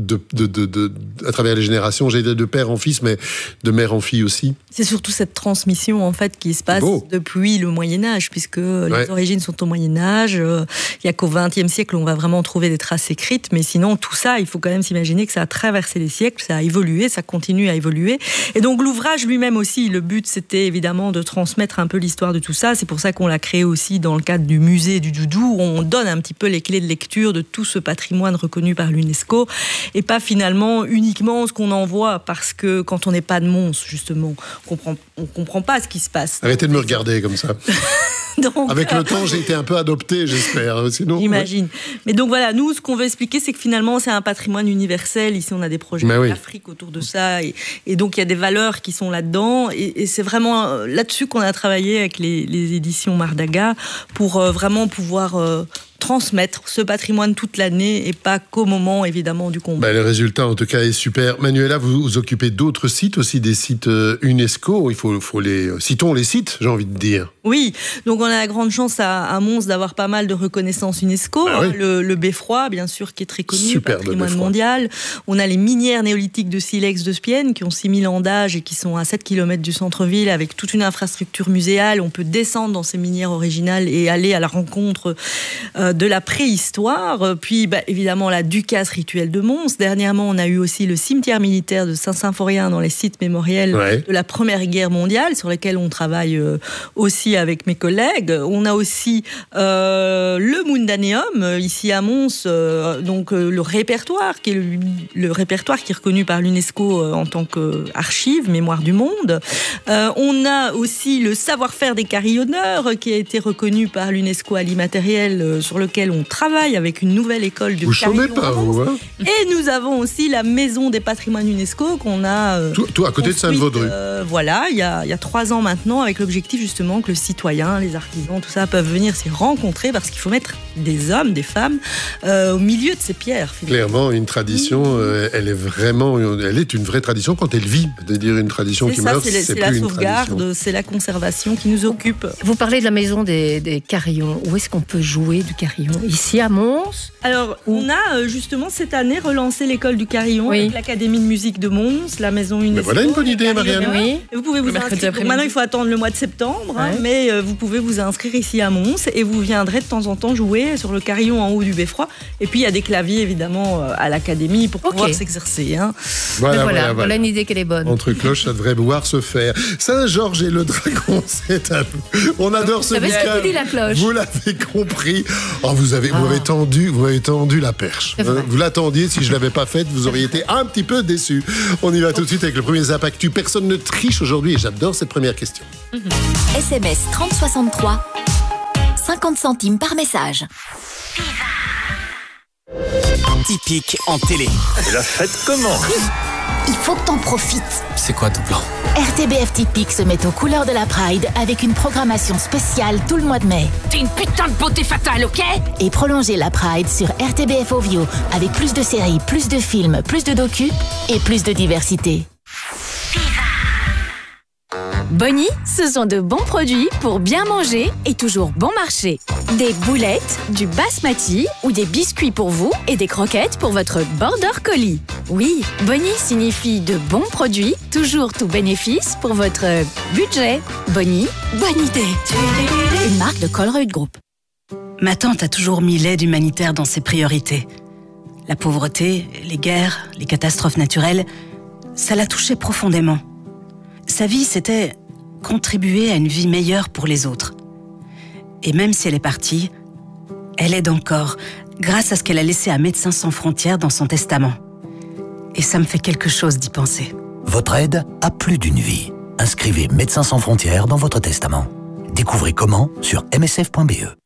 à travers les générations, j'ai dit de père en fils, mais de mère en fille aussi. C'est surtout cette transmission en fait qui se passe depuis le Moyen-Âge, puisque les origines sont au Moyen-Âge. Il n'y a qu'au XXe siècle où on va vraiment trouver des traces écrites, mais sinon tout ça, il faut quand même s'imaginer que ça a traversé les siècles, ça a évolué, ça continue à évoluer. Et donc l'ouvrage lui-même aussi, le but c'était évidemment de transmettre un peu l'histoire de tout ça. C'est pour ça qu'on l'a créé aussi dans le cadre du musée du doudou, où on donne un petit peu les clés de lecture de tout ce patrimoine reconnu par l'UNESCO. Et pas finalement uniquement ce qu'on en voit, parce que quand on n'est pas de Mons, justement, on comprend pas ce qui se passe. Arrêtez de me regarder comme ça. Donc, avec le temps, j'ai été un peu adopté, j'espère. Sinon, j'imagine. Mais donc voilà, nous, ce qu'on veut expliquer, c'est que finalement, c'est un patrimoine universel. Ici, on a des projets en Afrique autour de ça. Et donc, il y a des valeurs qui sont là-dedans. Et c'est vraiment là-dessus qu'on a travaillé avec les éditions Mardaga pour vraiment pouvoir transmettre ce patrimoine toute l'année et pas qu'au moment, évidemment, du combat. Le résultat, en tout cas, est super. Manuela, vous vous occupez d'autres sites aussi, des sites UNESCO. Il faut citons les sites, j'ai envie de dire. Oui, donc on a la grande chance à Mons d'avoir pas mal de reconnaissances UNESCO. Le Beffroi, bien sûr, qui est très connu, patrimoine mondial. On a les minières néolithiques de Silex de Spienne, qui ont 6000 ans d'âge et qui sont à 7 km du centre-ville, avec toute une infrastructure muséale. On peut descendre dans ces minières originales et aller à la rencontre de la préhistoire. Puis évidemment la Ducasse rituelle de Mons. Dernièrement, on a eu aussi le cimetière militaire de Saint-Symphorien dans les sites mémoriels de la Première Guerre mondiale, sur lesquels on travaille aussi avec mes collègues. On a aussi le Mundaneum ici à Mons, donc le répertoire qui est le répertoire qui est reconnu par l'UNESCO en tant qu'archive, mémoire du monde. On a aussi le savoir-faire des carillonneurs qui a été reconnu par l'UNESCO à l'immatériel, sur lequel on travaille avec une nouvelle école de carillon. Vous chômez pas, vous, hein? Et nous avons aussi la maison des patrimoines UNESCO qu'on a tout à côté de Sainte-Vaudrue. Voilà, il y a 3 ans maintenant, avec l'objectif justement que le citoyen, les artisans, tout ça peuvent venir s'y rencontrer, parce qu'il faut mettre des hommes, des femmes au milieu de ces pierres. Finalement. Clairement, une tradition, elle est une vraie tradition quand elle vit. C'est-à-dire une tradition qui meurt, c'est la plus sauvegarde, une tradition. C'est la conservation qui nous occupe. Vous parlez de la maison des carillons. Où est-ce qu'on peut jouer du carillon? Ici à Mons? Alors, on a justement cette année relancé l'école du carillon avec l'Académie de musique de Mons, la maison UNESCO. Mais voilà une bonne idée, Marianne. Oui. Et vous pouvez vous inscrire. Maintenant, il faut attendre le mois de septembre, mais vous pouvez vous inscrire ici à Mons et vous viendrez de temps en temps jouer sur le carillon en haut du beffroi. Et puis, il y a des claviers, évidemment, à l'Académie pour pouvoir s'exercer. Voilà une idée qu'elle est bonne. Entre cloches, ça devrait pouvoir se faire. Saint-Georges et le dragon, c'est à vous. On adore ce week-end. Vous l'avez compris. Oh, vous avez tendu la perche. Vous l'attendiez. Si je l'avais pas faite, vous auriez été un petit peu déçus. On y va tout de suite avec le premier Zap Actu. Personne ne triche aujourd'hui et j'adore cette première question. SMS 3063, 50 centimes par message. Typique en télé. La fête commence. Il faut que t'en profites. C'est quoi ton plan? RTBF Typique se met aux couleurs de la Pride avec une programmation spéciale tout le mois de mai. T'es une putain de beauté fatale, ok? Et prolongez la Pride sur RTBF Ovio avec plus de séries, plus de films, plus de docus et plus de diversité. Bonnie, ce sont de bons produits pour bien manger et toujours bon marché. Des boulettes, du basmati ou des biscuits pour vous et des croquettes pour votre border collie. Oui, Bonnie signifie de bons produits, toujours tout bénéfice pour votre budget. Bonnie, bonne idée. Une marque de Colruyt Group. Ma tante a toujours mis l'aide humanitaire dans ses priorités. La pauvreté, les guerres, les catastrophes naturelles, ça l'a touchée profondément. Sa vie, c'était contribuer à une vie meilleure pour les autres. Et même si elle est partie, elle aide encore, grâce à ce qu'elle a laissé à Médecins sans frontières dans son testament. Et ça me fait quelque chose d'y penser. Votre aide a plus d'une vie. Inscrivez Médecins sans frontières dans votre testament. Découvrez comment sur msf.be.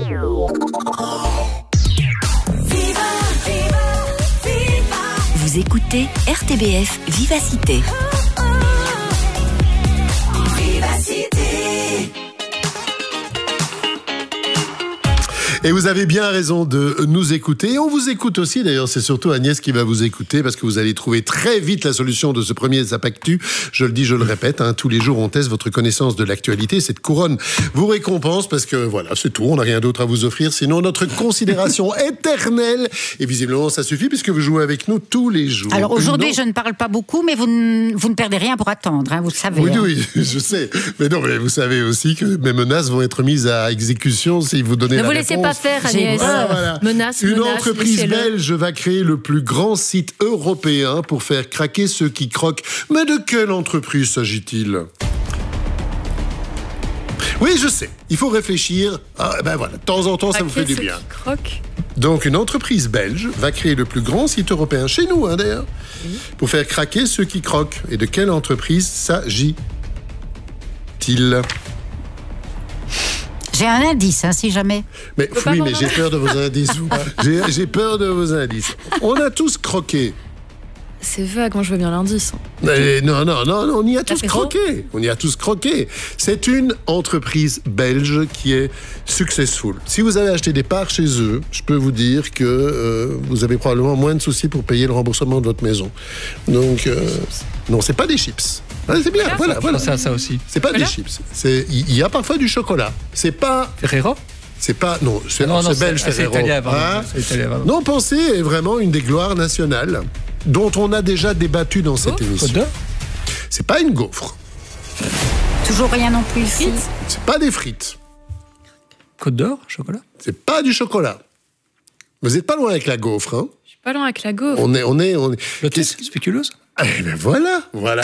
Vous écoutez RTBF Vivacité. Et vous avez bien raison de nous écouter. Et on vous écoute aussi, d'ailleurs, c'est surtout Agnès qui va vous écouter parce que vous allez trouver très vite la solution de ce premier Zap Actu. Je le dis, je le répète, tous les jours on teste votre connaissance de l'actualité. Cette couronne vous récompense parce que voilà, c'est tout, on n'a rien d'autre à vous offrir. Sinon, notre considération éternelle. Et visiblement, ça suffit puisque vous jouez avec nous tous les jours. Alors aujourd'hui, je ne parle pas beaucoup, mais vous ne perdez rien pour attendre, vous le savez. Oui, je sais. Mais non, mais vous savez aussi que mes menaces vont être mises à exécution si vous donnez la réponse. Ne vous laissez pas faire, Agnès. Voilà. Une entreprise belge va créer le plus grand site européen pour faire craquer ceux qui croquent. Mais de quelle entreprise s'agit-il ? Oui, je sais. Il faut réfléchir. Voilà, de temps en temps, ça vous fait du bien. Donc, une entreprise belge va créer le plus grand site européen, chez nous d'ailleurs, pour faire craquer ceux qui croquent. Et de quelle entreprise s'agit-il ? J'ai un indice, si jamais. Mais j'ai peur de vos indices. J'ai peur de vos indices. On a tous croqué. C'est vague, moi je veux bien l'indice. Non, on y a tous croqué. On y a tous croqué. C'est une entreprise belge qui est successful. Si vous avez acheté des parts chez eux, je peux vous dire que vous avez probablement moins de soucis pour payer le remboursement de votre maison. Donc, non, c'est pas des chips. C'est bien, voilà. C'est à ça aussi. C'est pas des chips. Il y a parfois du chocolat. C'est pas... Ferrero ? C'est pas... Non, c'est belge, Ferrero. C'est italien, pardon. C'est italien, pardon. Non, Pensez est vraiment une des gloires nationales dont on a déjà débattu dans cette émission. C'est pas une gaufre. Toujours rien non plus. C'est pas des frites. Côte d'Or, chocolat ? C'est pas du chocolat. Vous n'êtes pas loin avec la gaufre, hein? Je suis pas loin avec la gaufre. On est. Lotus, spéculoos? Eh ben voilà.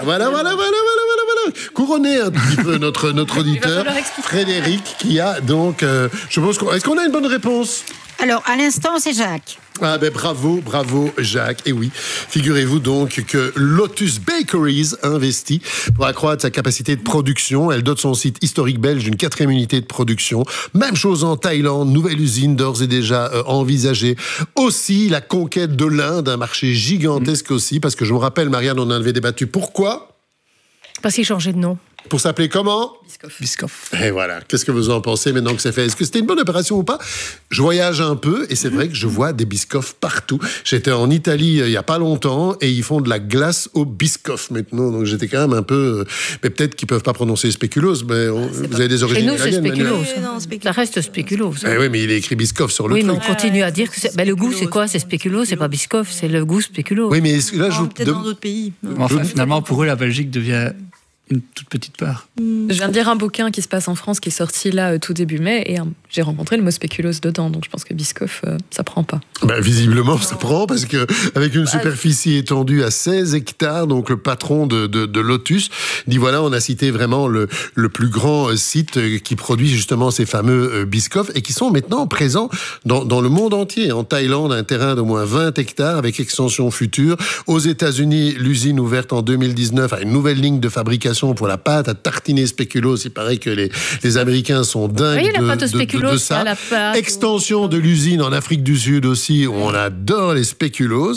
Couronnez un petit peu notre auditeur, Frédéric, qui a donc... je pense est-ce qu'on a une bonne réponse? Alors, à l'instant, c'est Jacques. Ah ben bravo Jacques. Et oui, figurez-vous donc que Lotus Bakeries investit pour accroître sa capacité de production. Elle dote son site historique belge d'une 4e unité de production. Même chose en Thaïlande, nouvelle usine d'ores et déjà envisagée. Aussi la conquête de l'Inde, un marché gigantesque aussi, parce que je me rappelle, Marianne, on en avait débattu. Pourquoi? Parce qu'il changeait de nom. Pour s'appeler comment? Biscoff. Et voilà. Qu'est-ce que vous en pensez maintenant que c'est fait? Est-ce que c'était une bonne opération ou pas? Je voyage un peu et c'est vrai que je vois des Biscoff partout. J'étais en Italie il y a pas longtemps et ils font de la glace au Biscoff maintenant. Donc j'étais quand même un peu... Mais peut-être qu'ils peuvent pas prononcer spéculoos. Mais vous avez des origines italiennes. Chez nous, c'est spéculoos. Ça reste spéculoos. Oui, mais il est écrit Biscoff sur le truc. Oui, mais on continue à dire que le goût, c'est quoi? C'est spéculoos, c'est pas Biscoff, c'est le goût spéculoos. Oui, mais là, peut-être dans d'autres pays. Enfin, finalement, pour eux, la Belgique devient... une toute petite part. Je viens de lire un bouquin qui se passe en France, qui est sorti là tout début mai, et j'ai rencontré le mot spéculoos dedans, donc je pense que Biscoff, ça prend pas. Visiblement, ça prend, parce que avec une superficie étendue à 16 hectares, donc le patron de Lotus dit voilà, on a cité vraiment le plus grand site qui produit justement ces fameux Biscoff, et qui sont maintenant présents dans le monde entier. En Thaïlande, un terrain d'au moins 20 hectares avec extension future. Aux États-Unis, l'usine ouverte en 2019 a une nouvelle ligne de fabrication pour la pâte à tartiner spéculoos. Il paraît que les Américains sont dingues de ça. Extension de l'usine en Afrique du Sud aussi, où on adore les spéculoos.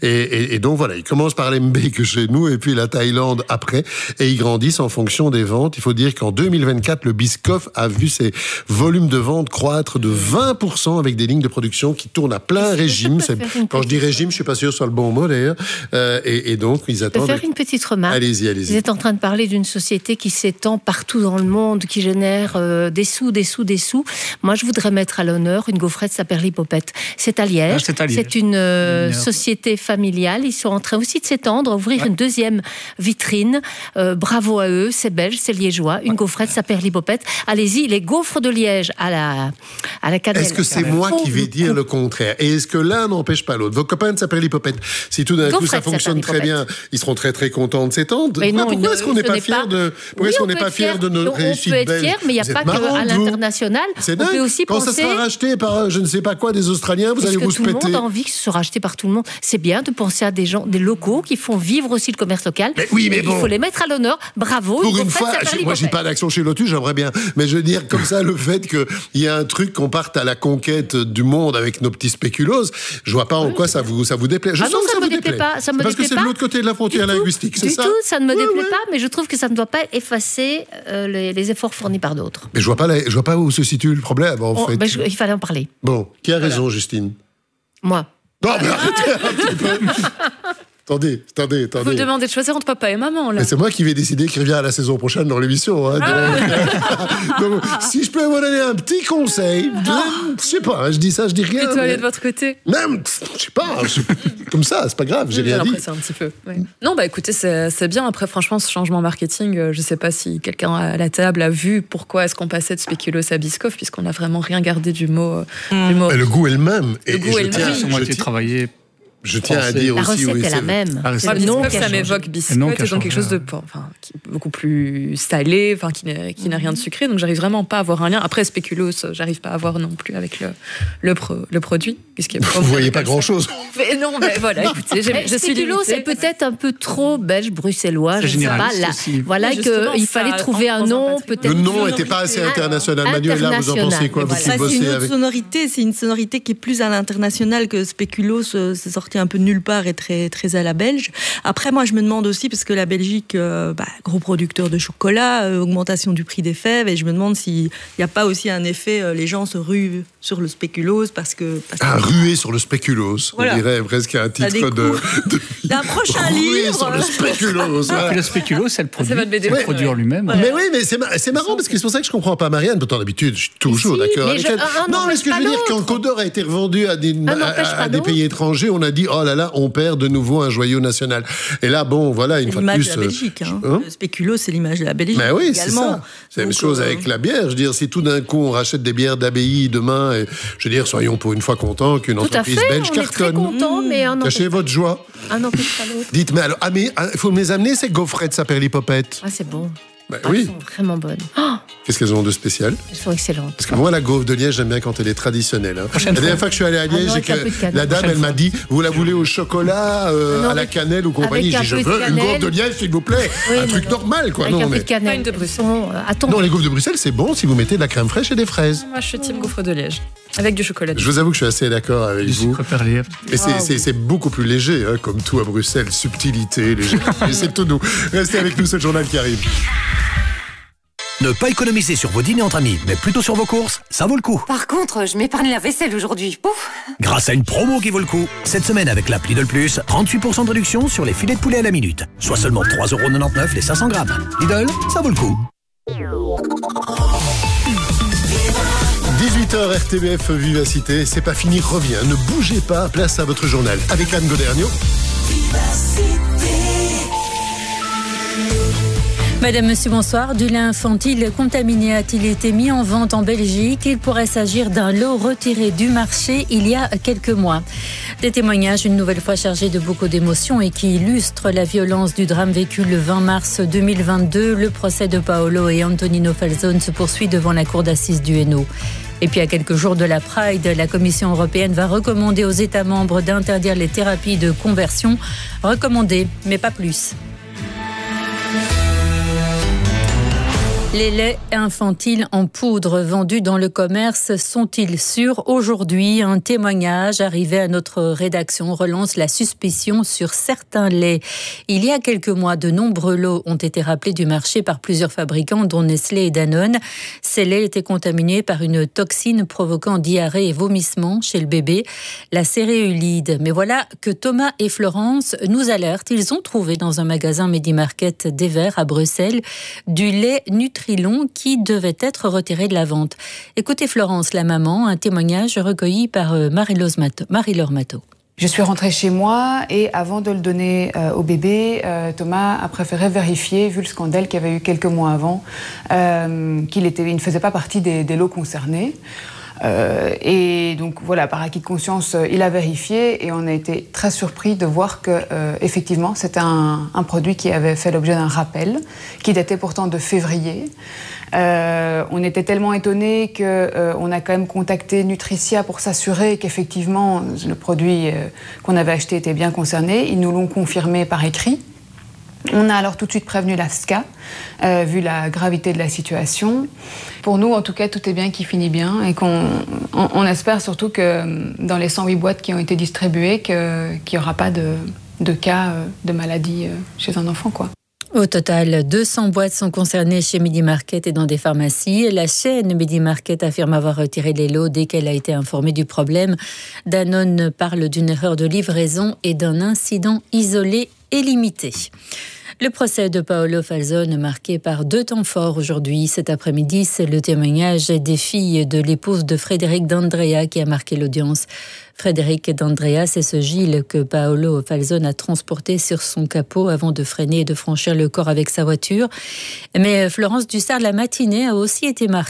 Et donc voilà, ils commencent par les mbeke chez nous et puis la Thaïlande après. Et ils grandissent en fonction des ventes. Il faut dire qu'en 2024, le Biscoff a vu ses volumes de vente croître de 20% avec des lignes de production qui tournent à plein régime. Quand je dis régime, je suis pas sûr que ce soit le bon mot d'ailleurs. Et donc, ils attendent... Je peux faire une petite remarque. Allez-y. Vous êtes en train de parler d'une société qui s'étend partout dans le monde, qui génère des sous. Moi, je voudrais mettre à l'honneur une gaufrette Saperlipopette. C'est à Liège. C'est une société familiale. Ils sont en train aussi de s'étendre, ouvrir une deuxième vitrine. Bravo à eux. C'est belge, c'est liégeois. Une gaufrette Saperlipopette. Allez-y, les gaufres de Liège à la cannelle. Est-ce que c'est moi qui vais dire le contraire? Et est-ce que l'un n'empêche pas l'autre? Vos copains de Saperlipopette, si tout d'un coup ça fonctionne très bien, ils seront très très contents de s'étendre. Pourquoi est-ce qu'on n'est pas fiers de notre réussite belge? On peut être fiers, mais il n'y a pas qu'à l'international. C'est dingue. Quand ça sera racheté par je ne sais pas quoi, des Australiens, vous allez vous se péter. Tout le monde a envie que ce soit racheté par tout le monde. C'est bien de penser à des gens, des locaux qui font vivre aussi le commerce local. Mais oui, mais bon. Il faut les mettre à l'honneur. Bravo. Pour une fois, moi j'ai pas d'action chez Lotus, j'aimerais bien. Mais je veux dire, comme ça, le fait qu'il y a un truc qu'on parte à la conquête du monde avec nos petits spéculoos, je vois pas en quoi ça vous déplaît. Je sens que ça vous déplaît. Parce que c'est de l'autre côté de la frontière linguistique, c'est ça? Du tout, ça ne me déplaît pas, mais je trouve que ça ne doit pas effacer les efforts fournis par d'autres. Mais je vois pas où se situe le problème, en fait. Il fallait en parler. Bon, qui a raison, Justine? Moi. Non, mais arrêtez un petit peu. Attendez. Vous me demandez de choisir entre papa et maman, là. Mais c'est moi qui vais décider qui revient à la saison prochaine dans l'émission. Hein, donc, si je peux vous donner un petit conseil, je sais pas, je dis ça, je dis rien. Et toi, aller de votre côté? Même, je sais pas, comme ça, c'est pas grave, j'ai rien dit. C'est un petit peu. Ouais. Non, écoutez, c'est bien. Après, franchement, ce changement marketing, je sais pas si quelqu'un à la table a vu pourquoi est-ce qu'on passait de spéculoos à Biscoff, puisqu'on n'a vraiment rien gardé du mot. Mais le goût est le même. Le goût est le même. Moi, j'ai travaillé. Je tiens à dire la aussi... La recette est la même. Biscoff, ça m'évoque biscotte, donc quelque chose de qui est beaucoup plus salé, qui n'a rien de sucré, donc j'arrive vraiment pas à avoir un lien. Après, spéculoos, j'arrive pas à avoir non plus avec le produit. Vous voyez pas grand-chose. Mais non, mais voilà, écoutez, je suis spéculoos, c'est peut-être un peu trop belge, bruxellois, je sais pas. Voilà qu'il fallait trouver un nom, peut-être... Le nom n'était pas assez international. Manuel, là, vous en pensez quoi, vous qui bossez avec... C'est une sonorité qui est plus à l'international que spéculoos, c'est sorti un peu de nulle part et très, très à la belge. Après, moi, je me demande aussi, parce que la Belgique, gros producteur de chocolat, augmentation du prix des fèves, et je me demande s'il n'y a pas aussi un effet, les gens se ruent sur le spéculoos parce que ruer sur le spéculoos, voilà. On dirait presque un titre d'un prochain livre. Sur le spéculoos. Voilà. Le spéculoos, c'est le produit en lui-même. Ouais. Mais oui, mais c'est marrant parce que c'est pour ça que je comprends pas Marianne. Pourtant, d'habitude, je suis toujours d'accord avec elle. Non, mais ce que je veux dire, quand Côte d'Or a été revendu à des pays étrangers, on a dit dit oh là là, on perd de nouveau un joyau national. Et là, bon, voilà, une fois de plus. C'est l'image de la Belgique. Le spéculoos, c'est l'image de la Belgique. Mais oui, également. c'est ça. C'est la même chose avec la bière. Je veux dire, si tout d'un coup on rachète des bières d'abbaye demain, et, je veux dire, soyons pour une fois contents qu'une entreprise belge cartonne. Tout à fait, on est très contents, mais un cachez votre joie. Un n'empêche pas l'autre. Dites, mais alors, il faut me les amener, ces gaufrettes, ça perlipopette. Ah, c'est bon. Oui. Elles sont vraiment bonnes. Oh, qu'est-ce qu'elles ont de spécial? Elles sont excellentes. Parce que moi, la gaufre de Liège, j'aime bien quand elle est traditionnelle. La dernière fois que je suis allé à Liège, la dame, elle m'a dit, vous la voulez au chocolat, à la cannelle ou compagnie? J'ai dit, je veux une gaufre de Liège, s'il vous plaît. Oui, un truc normal, quoi. Avec un peu de cannelle. Une de Bruxelles. Non, les gaufres de Bruxelles, c'est bon si vous mettez de la crème fraîche et des fraises. Moi, je suis team gaufre de Liège. Avec du chocolat. Je vous avoue que je suis assez d'accord avec vous. Et c'est beaucoup plus léger, hein, comme tout à Bruxelles. Subtilité, légèreté, c'est tout nous. Restez avec nous, ce journal qui arrive. Ne pas économiser sur vos dîners entre amis, mais plutôt sur vos courses, ça vaut le coup. Par contre, je m'épargne la vaisselle aujourd'hui. Pouf. Grâce à une promo qui vaut le coup. Cette semaine, avec l'app Lidl Plus, 38% de réduction sur les filets de poulet à la minute. Soit seulement 3,99€ les 500 grammes. Lidl, ça vaut le coup. 18h RTBF Vivacité, c'est pas fini, revient. Ne bougez pas, place à votre journal. Avec Anne Goderniot. Madame, monsieur, bonsoir. Du lait infantile contaminé a-t-il été mis en vente en Belgique? Il pourrait s'agir d'un lot retiré du marché il y a quelques mois. Des témoignages une nouvelle fois chargés de beaucoup d'émotions et qui illustrent la violence du drame vécu le 20 mars 2022. Le procès de Paolo et Antonino Falzone se poursuit devant la cour d'assises du Hainaut. Et puis à quelques jours de la Pride, la Commission européenne va recommander aux États membres d'interdire les thérapies de conversion. Recommander, mais pas plus. Les laits infantiles en poudre vendus dans le commerce sont-ils sûrs aujourd'hui? Un témoignage arrivé à notre rédaction relance la suspicion sur certains laits. Il y a quelques mois, de nombreux lots ont été rappelés du marché par plusieurs fabricants, dont Nestlé et Danone. Ces laits étaient contaminés par une toxine provoquant diarrhée et vomissements chez le bébé, la céréulide. Mais voilà que Thomas et Florence nous alertent. Ils ont trouvé dans un magasin Medi-Market des Verts à Bruxelles du lait Nutrilon qui devait être retiré de la vente. Écoutez Florence, la maman, un témoignage recueilli par Marie-Laure Matteau. Je suis rentrée chez moi et avant de le donner au bébé, Thomas a préféré vérifier, vu le scandale qu'il y avait eu quelques mois avant, qu'il ne faisait pas partie des lots concernés. Et donc voilà, par acquis de conscience, il a vérifié et on a été très surpris de voir que effectivement c'était un produit qui avait fait l'objet d'un rappel, qui datait pourtant de février. On était tellement étonnés qu'on a quand même contacté Nutricia pour s'assurer qu'effectivement le produit qu'on avait acheté était bien concerné. Ils nous l'ont confirmé par écrit. On a alors tout de suite prévenu la SCA, vu la gravité de la situation. Pour nous, en tout cas, tout est bien qui finit bien et on espère surtout que dans les 108 boîtes qui ont été distribuées, qu'il n'y aura pas de cas de maladie chez un enfant, quoi. Au total, 200 boîtes sont concernées chez Medi-Market et dans des pharmacies. La chaîne Medi-Market affirme avoir retiré les lots dès qu'elle a été informée du problème. Danone parle d'une erreur de livraison et d'un incident isolé et limité. Le procès de Paolo Falzone marqué par 2 temps forts aujourd'hui. Cet après-midi, c'est le témoignage des filles de l'épouse de Frédéric D'Andrea qui a marqué l'audience. Frédéric D'Andrea, c'est ce Gilles que Paolo Falzone a transporté sur son capot avant de freiner et de franchir le corps avec sa voiture. Mais Florence Dussard, la matinée a aussi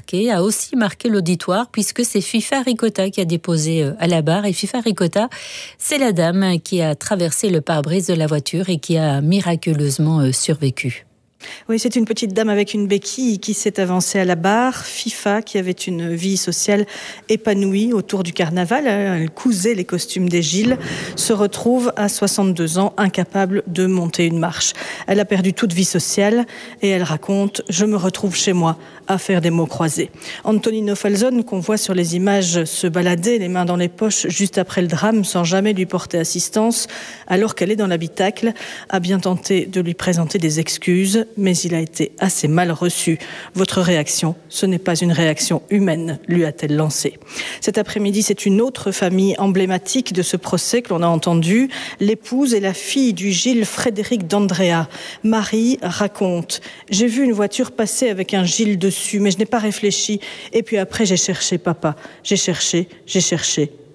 marqué l'auditoire puisque c'est FIFA Ricotta qui a déposé à la barre. Et FIFA Ricotta, c'est la dame qui a traversé le pare-brise de la voiture et qui a miraculeusement survécu. Oui, c'est une petite dame avec une béquille qui s'est avancée à la barre. FIFA, qui avait une vie sociale épanouie autour du carnaval, elle cousait les costumes des Gilles, se retrouve à 62 ans, incapable de monter une marche. Elle a perdu toute vie sociale et elle raconte « Je me retrouve chez moi à faire des mots croisés ». Antonino Falzone, qu'on voit sur les images se balader, les mains dans les poches, juste après le drame, sans jamais lui porter assistance, alors qu'elle est dans l'habitacle, a bien tenté de lui présenter des excuses, mais il a été assez mal reçu. Votre réaction, ce n'est pas une réaction humaine, lui a-t-elle lancé. Cet après-midi, c'est une autre famille emblématique de ce procès que l'on a entendu, l'épouse et la fille du Gilles Frédéric D'Andrea. Marie raconte « J'ai vu une voiture passer avec un Gilles dessus, mais je n'ai pas réfléchi. Et puis après, j'ai cherché papa. J'ai cherché.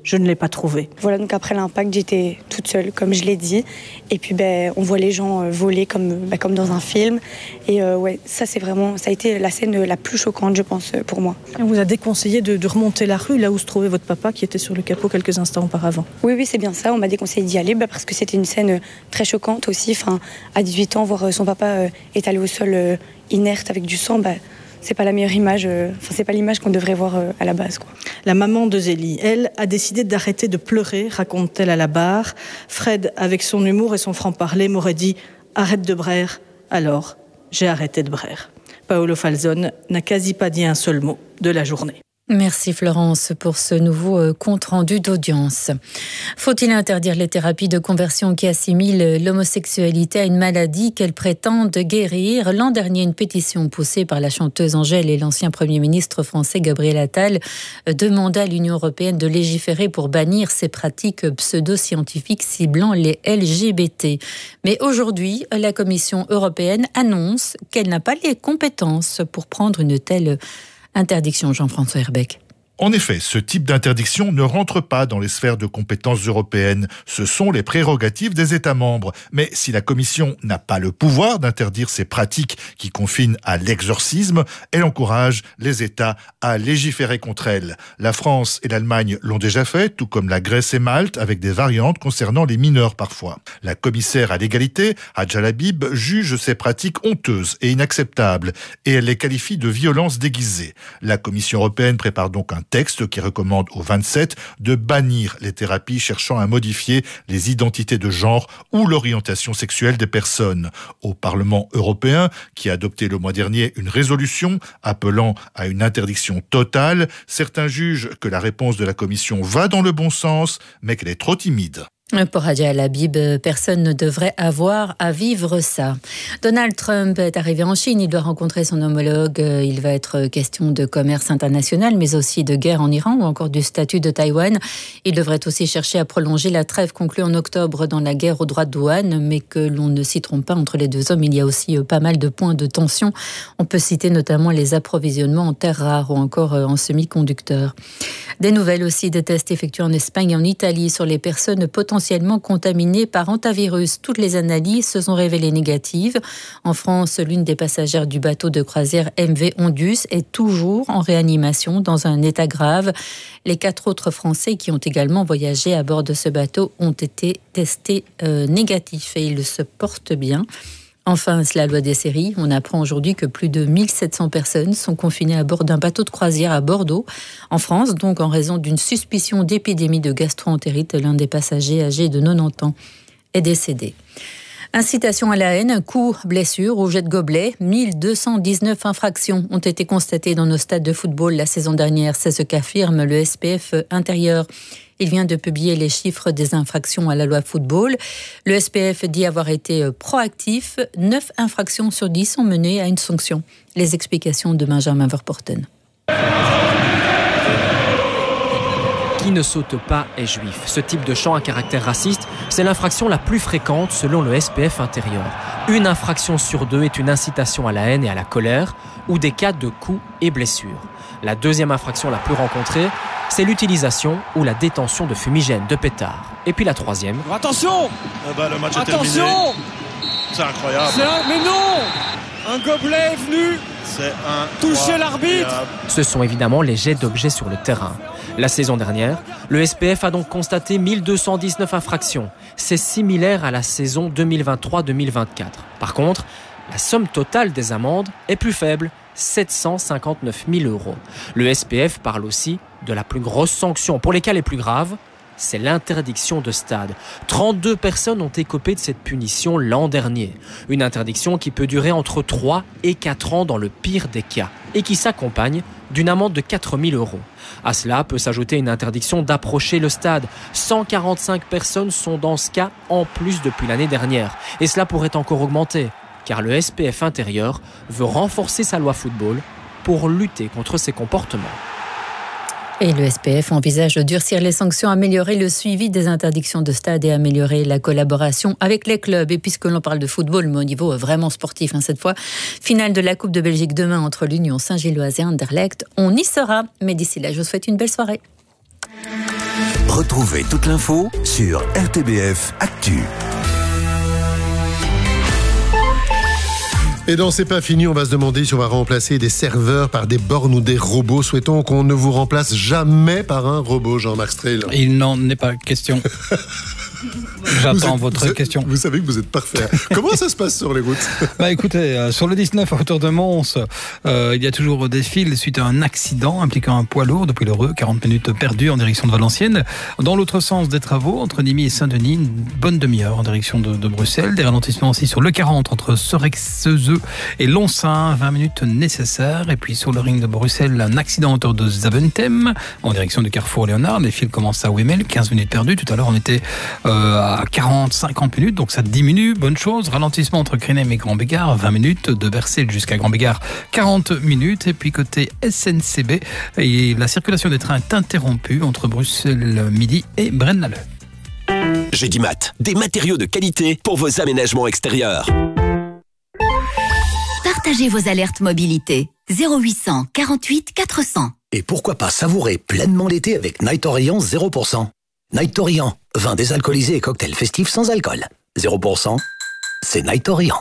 je ne l'ai pas trouvé. Voilà, donc après l'impact, j'étais toute seule, comme je l'ai dit. Et puis, on voit les gens voler comme dans un film. Et ça a été la scène la plus choquante, je pense, pour moi. On vous a déconseillé de remonter la rue, là où se trouvait votre papa, qui était sur le capot quelques instants auparavant. Oui, c'est bien ça. On m'a déconseillé d'y aller, parce que c'était une scène très choquante aussi. Enfin, à 18 ans, voir son papa étalé au sol inerte avec du sang, c'est pas la meilleure image, c'est pas l'image qu'on devrait voir à la base, quoi. La maman de Zélie, elle, a décidé d'arrêter de pleurer, raconte-t-elle à la barre. Fred, avec son humour et son franc-parler, m'aurait dit « Arrête de braire ». Alors, j'ai arrêté de braire. Paolo Falzone n'a quasi pas dit un seul mot de la journée. Merci Florence pour ce nouveau compte-rendu d'audience. Faut-il interdire les thérapies de conversion qui assimilent l'homosexualité à une maladie qu'elles prétendent guérir ? L'an dernier, une pétition poussée par la chanteuse Angèle et l'ancien Premier ministre français Gabriel Attal demanda à l'Union européenne de légiférer pour bannir ces pratiques pseudo-scientifiques ciblant les LGBT. Mais aujourd'hui, la Commission européenne annonce qu'elle n'a pas les compétences pour prendre une telle interdiction, Jean-François Herbeck. En effet, ce type d'interdiction ne rentre pas dans les sphères de compétences européennes. Ce sont les prérogatives des États membres. Mais si la Commission n'a pas le pouvoir d'interdire ces pratiques qui confinent à l'exorcisme, elle encourage les États à légiférer contre elles. La France et l'Allemagne l'ont déjà fait, tout comme la Grèce et Malte, avec des variantes concernant les mineurs parfois. La commissaire à l'égalité, Hadja Labib, juge ces pratiques honteuses et inacceptables, et elle les qualifie de violences déguisées. La Commission européenne prépare donc un texte qui recommande aux 27 de bannir les thérapies cherchant à modifier les identités de genre ou l'orientation sexuelle des personnes. Au Parlement européen, qui a adopté le mois dernier une résolution appelant à une interdiction totale, certains jugent que la réponse de la Commission va dans le bon sens, mais qu'elle est trop timide. Pour Hadja Labib, personne ne devrait avoir à vivre ça. Donald Trump est arrivé en Chine, il doit rencontrer son homologue. Il va être question de commerce international, mais aussi de guerre en Iran ou encore du statut de Taïwan. Il devrait aussi chercher à prolonger la trêve conclue en octobre dans la guerre aux droits de douane, mais que l'on ne s'y trompe pas, entre les deux hommes, il y a aussi pas mal de points de tension. On peut citer notamment les approvisionnements en terres rares ou encore en semi-conducteurs. Des nouvelles aussi des tests effectués en Espagne et en Italie sur les personnes potentiellement contaminées par hantavirus. Toutes les analyses se sont révélées négatives. En France, l'une des passagères du bateau de croisière MV Ondus est toujours en réanimation dans un état grave. Les 4 autres Français qui ont également voyagé à bord de ce bateau ont été testés négatifs et ils se portent bien. Enfin, c'est la loi des séries. On apprend aujourd'hui que plus de 1700 personnes sont confinées à bord d'un bateau de croisière à Bordeaux, en France, donc en raison d'une suspicion d'épidémie de gastro-entérite. L'un des passagers âgé de 90 ans est décédé. Incitation à la haine, coups, blessures ou jet de gobelet, 1219 infractions ont été constatées dans nos stades de football la saison dernière. C'est ce qu'affirme le SPF intérieur. Il vient de publier les chiffres des infractions à la loi football. Le SPF dit avoir été proactif. 9 infractions sur 10 sont menées à une sanction. Les explications de Benjamin Verporten. Qui ne saute pas est juif. Ce type de chant à caractère raciste, c'est l'infraction la plus fréquente selon le SPF intérieur. Une infraction sur 2 est une incitation à la haine et à la colère ou des cas de coups et blessures. La deuxième infraction la plus rencontrée, c'est l'utilisation ou la détention de fumigènes, de pétards. Et puis la troisième... Attention le match est terminé. C'est incroyable. Mais non un gobelet est venu toucher l'arbitre. Ce sont évidemment les jets d'objets sur le terrain. La saison dernière, le SPF a donc constaté 1219 infractions. C'est similaire à la saison 2023-2024. Par contre, la somme totale des amendes est plus faible, 759 000 €. Le SPF parle aussi de la plus grosse sanction, pour les cas les plus graves, c'est l'interdiction de stade. 32 personnes ont écopé de cette punition l'an dernier. Une interdiction qui peut durer entre 3 et 4 ans dans le pire des cas et qui s'accompagne d'une amende de 4 000 €. À cela peut s'ajouter une interdiction d'approcher le stade. 145 personnes sont dans ce cas en plus depuis l'année dernière. Et cela pourrait encore augmenter, car le SPF intérieur veut renforcer sa loi football pour lutter contre ces comportements. Et le SPF envisage de durcir les sanctions, améliorer le suivi des interdictions de stade et améliorer la collaboration avec les clubs. Et puisque l'on parle de football, mais au niveau vraiment sportif, cette fois, finale de la Coupe de Belgique demain entre l'Union Saint-Gilloise et Anderlecht, on y sera. Mais d'ici là, je vous souhaite une belle soirée. Retrouvez toute l'info sur RTBF Actu. Et dans C'est pas fini, on va se demander si on va remplacer des serveurs par des bornes ou des robots. Souhaitons qu'on ne vous remplace jamais par un robot, Jean-Marc Strehl. Il n'en est pas question. J'attends votre question. Vous savez que vous êtes parfait. Comment ça se passe sur les routes ? Écoutez, sur le 19 à hauteur de Mons, il y a toujours des files suite à un accident impliquant un poids lourd depuis l'Heureux. 40 minutes perdues en direction de Valenciennes. Dans l'autre sens, des travaux entre Nîmes et Saint-Denis, une bonne demi-heure en direction de Bruxelles. Des ralentissements aussi sur le 40 entre Sorexezeux et Lonsin, 20 minutes nécessaires. Et puis sur le ring de Bruxelles, un accident à hauteur de Zaventem en direction du carrefour Léonard. Les files commencent à Wemmel, 15 minutes perdues. Tout à l'heure, on était à 40-50 minutes, donc ça diminue, bonne chose. Ralentissement entre Crinem et Grand-Bégard, 20 minutes, de Bercel jusqu'à Grand-Bégard, 40 minutes. Et puis côté SNCB, et la circulation des trains est interrompue entre Bruxelles Midi et Braine-l'Alleud. Gédimat, des matériaux de qualité pour vos aménagements extérieurs. Partagez vos alertes mobilité. 0800 48 400. Et pourquoi pas savourer pleinement l'été avec Night Orient 0%. Night Orient, vin désalcoolisé et cocktail festif sans alcool. 0%, c'est Night Orient.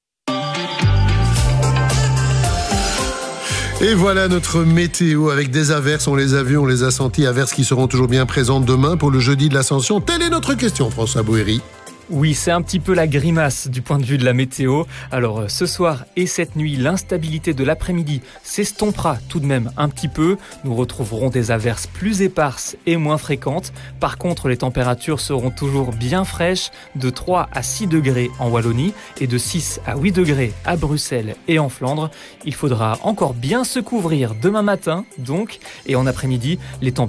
Et voilà notre météo avec des averses. On les a vues, on les a senties. Averses qui seront toujours bien présentes demain pour le jeudi de l'Ascension. Telle est notre question, François Boéry. Oui, c'est un petit peu la grimace du point de vue de la météo. Alors ce soir et cette nuit, l'instabilité de l'après-midi s'estompera tout de même un petit peu. Nous retrouverons des averses plus éparses et moins fréquentes. Par contre, les températures seront toujours bien fraîches, de 3 à 6 degrés en Wallonie et de 6 à 8 degrés à Bruxelles et en Flandre. Il faudra encore bien se couvrir demain matin, donc, et en après-midi, les températures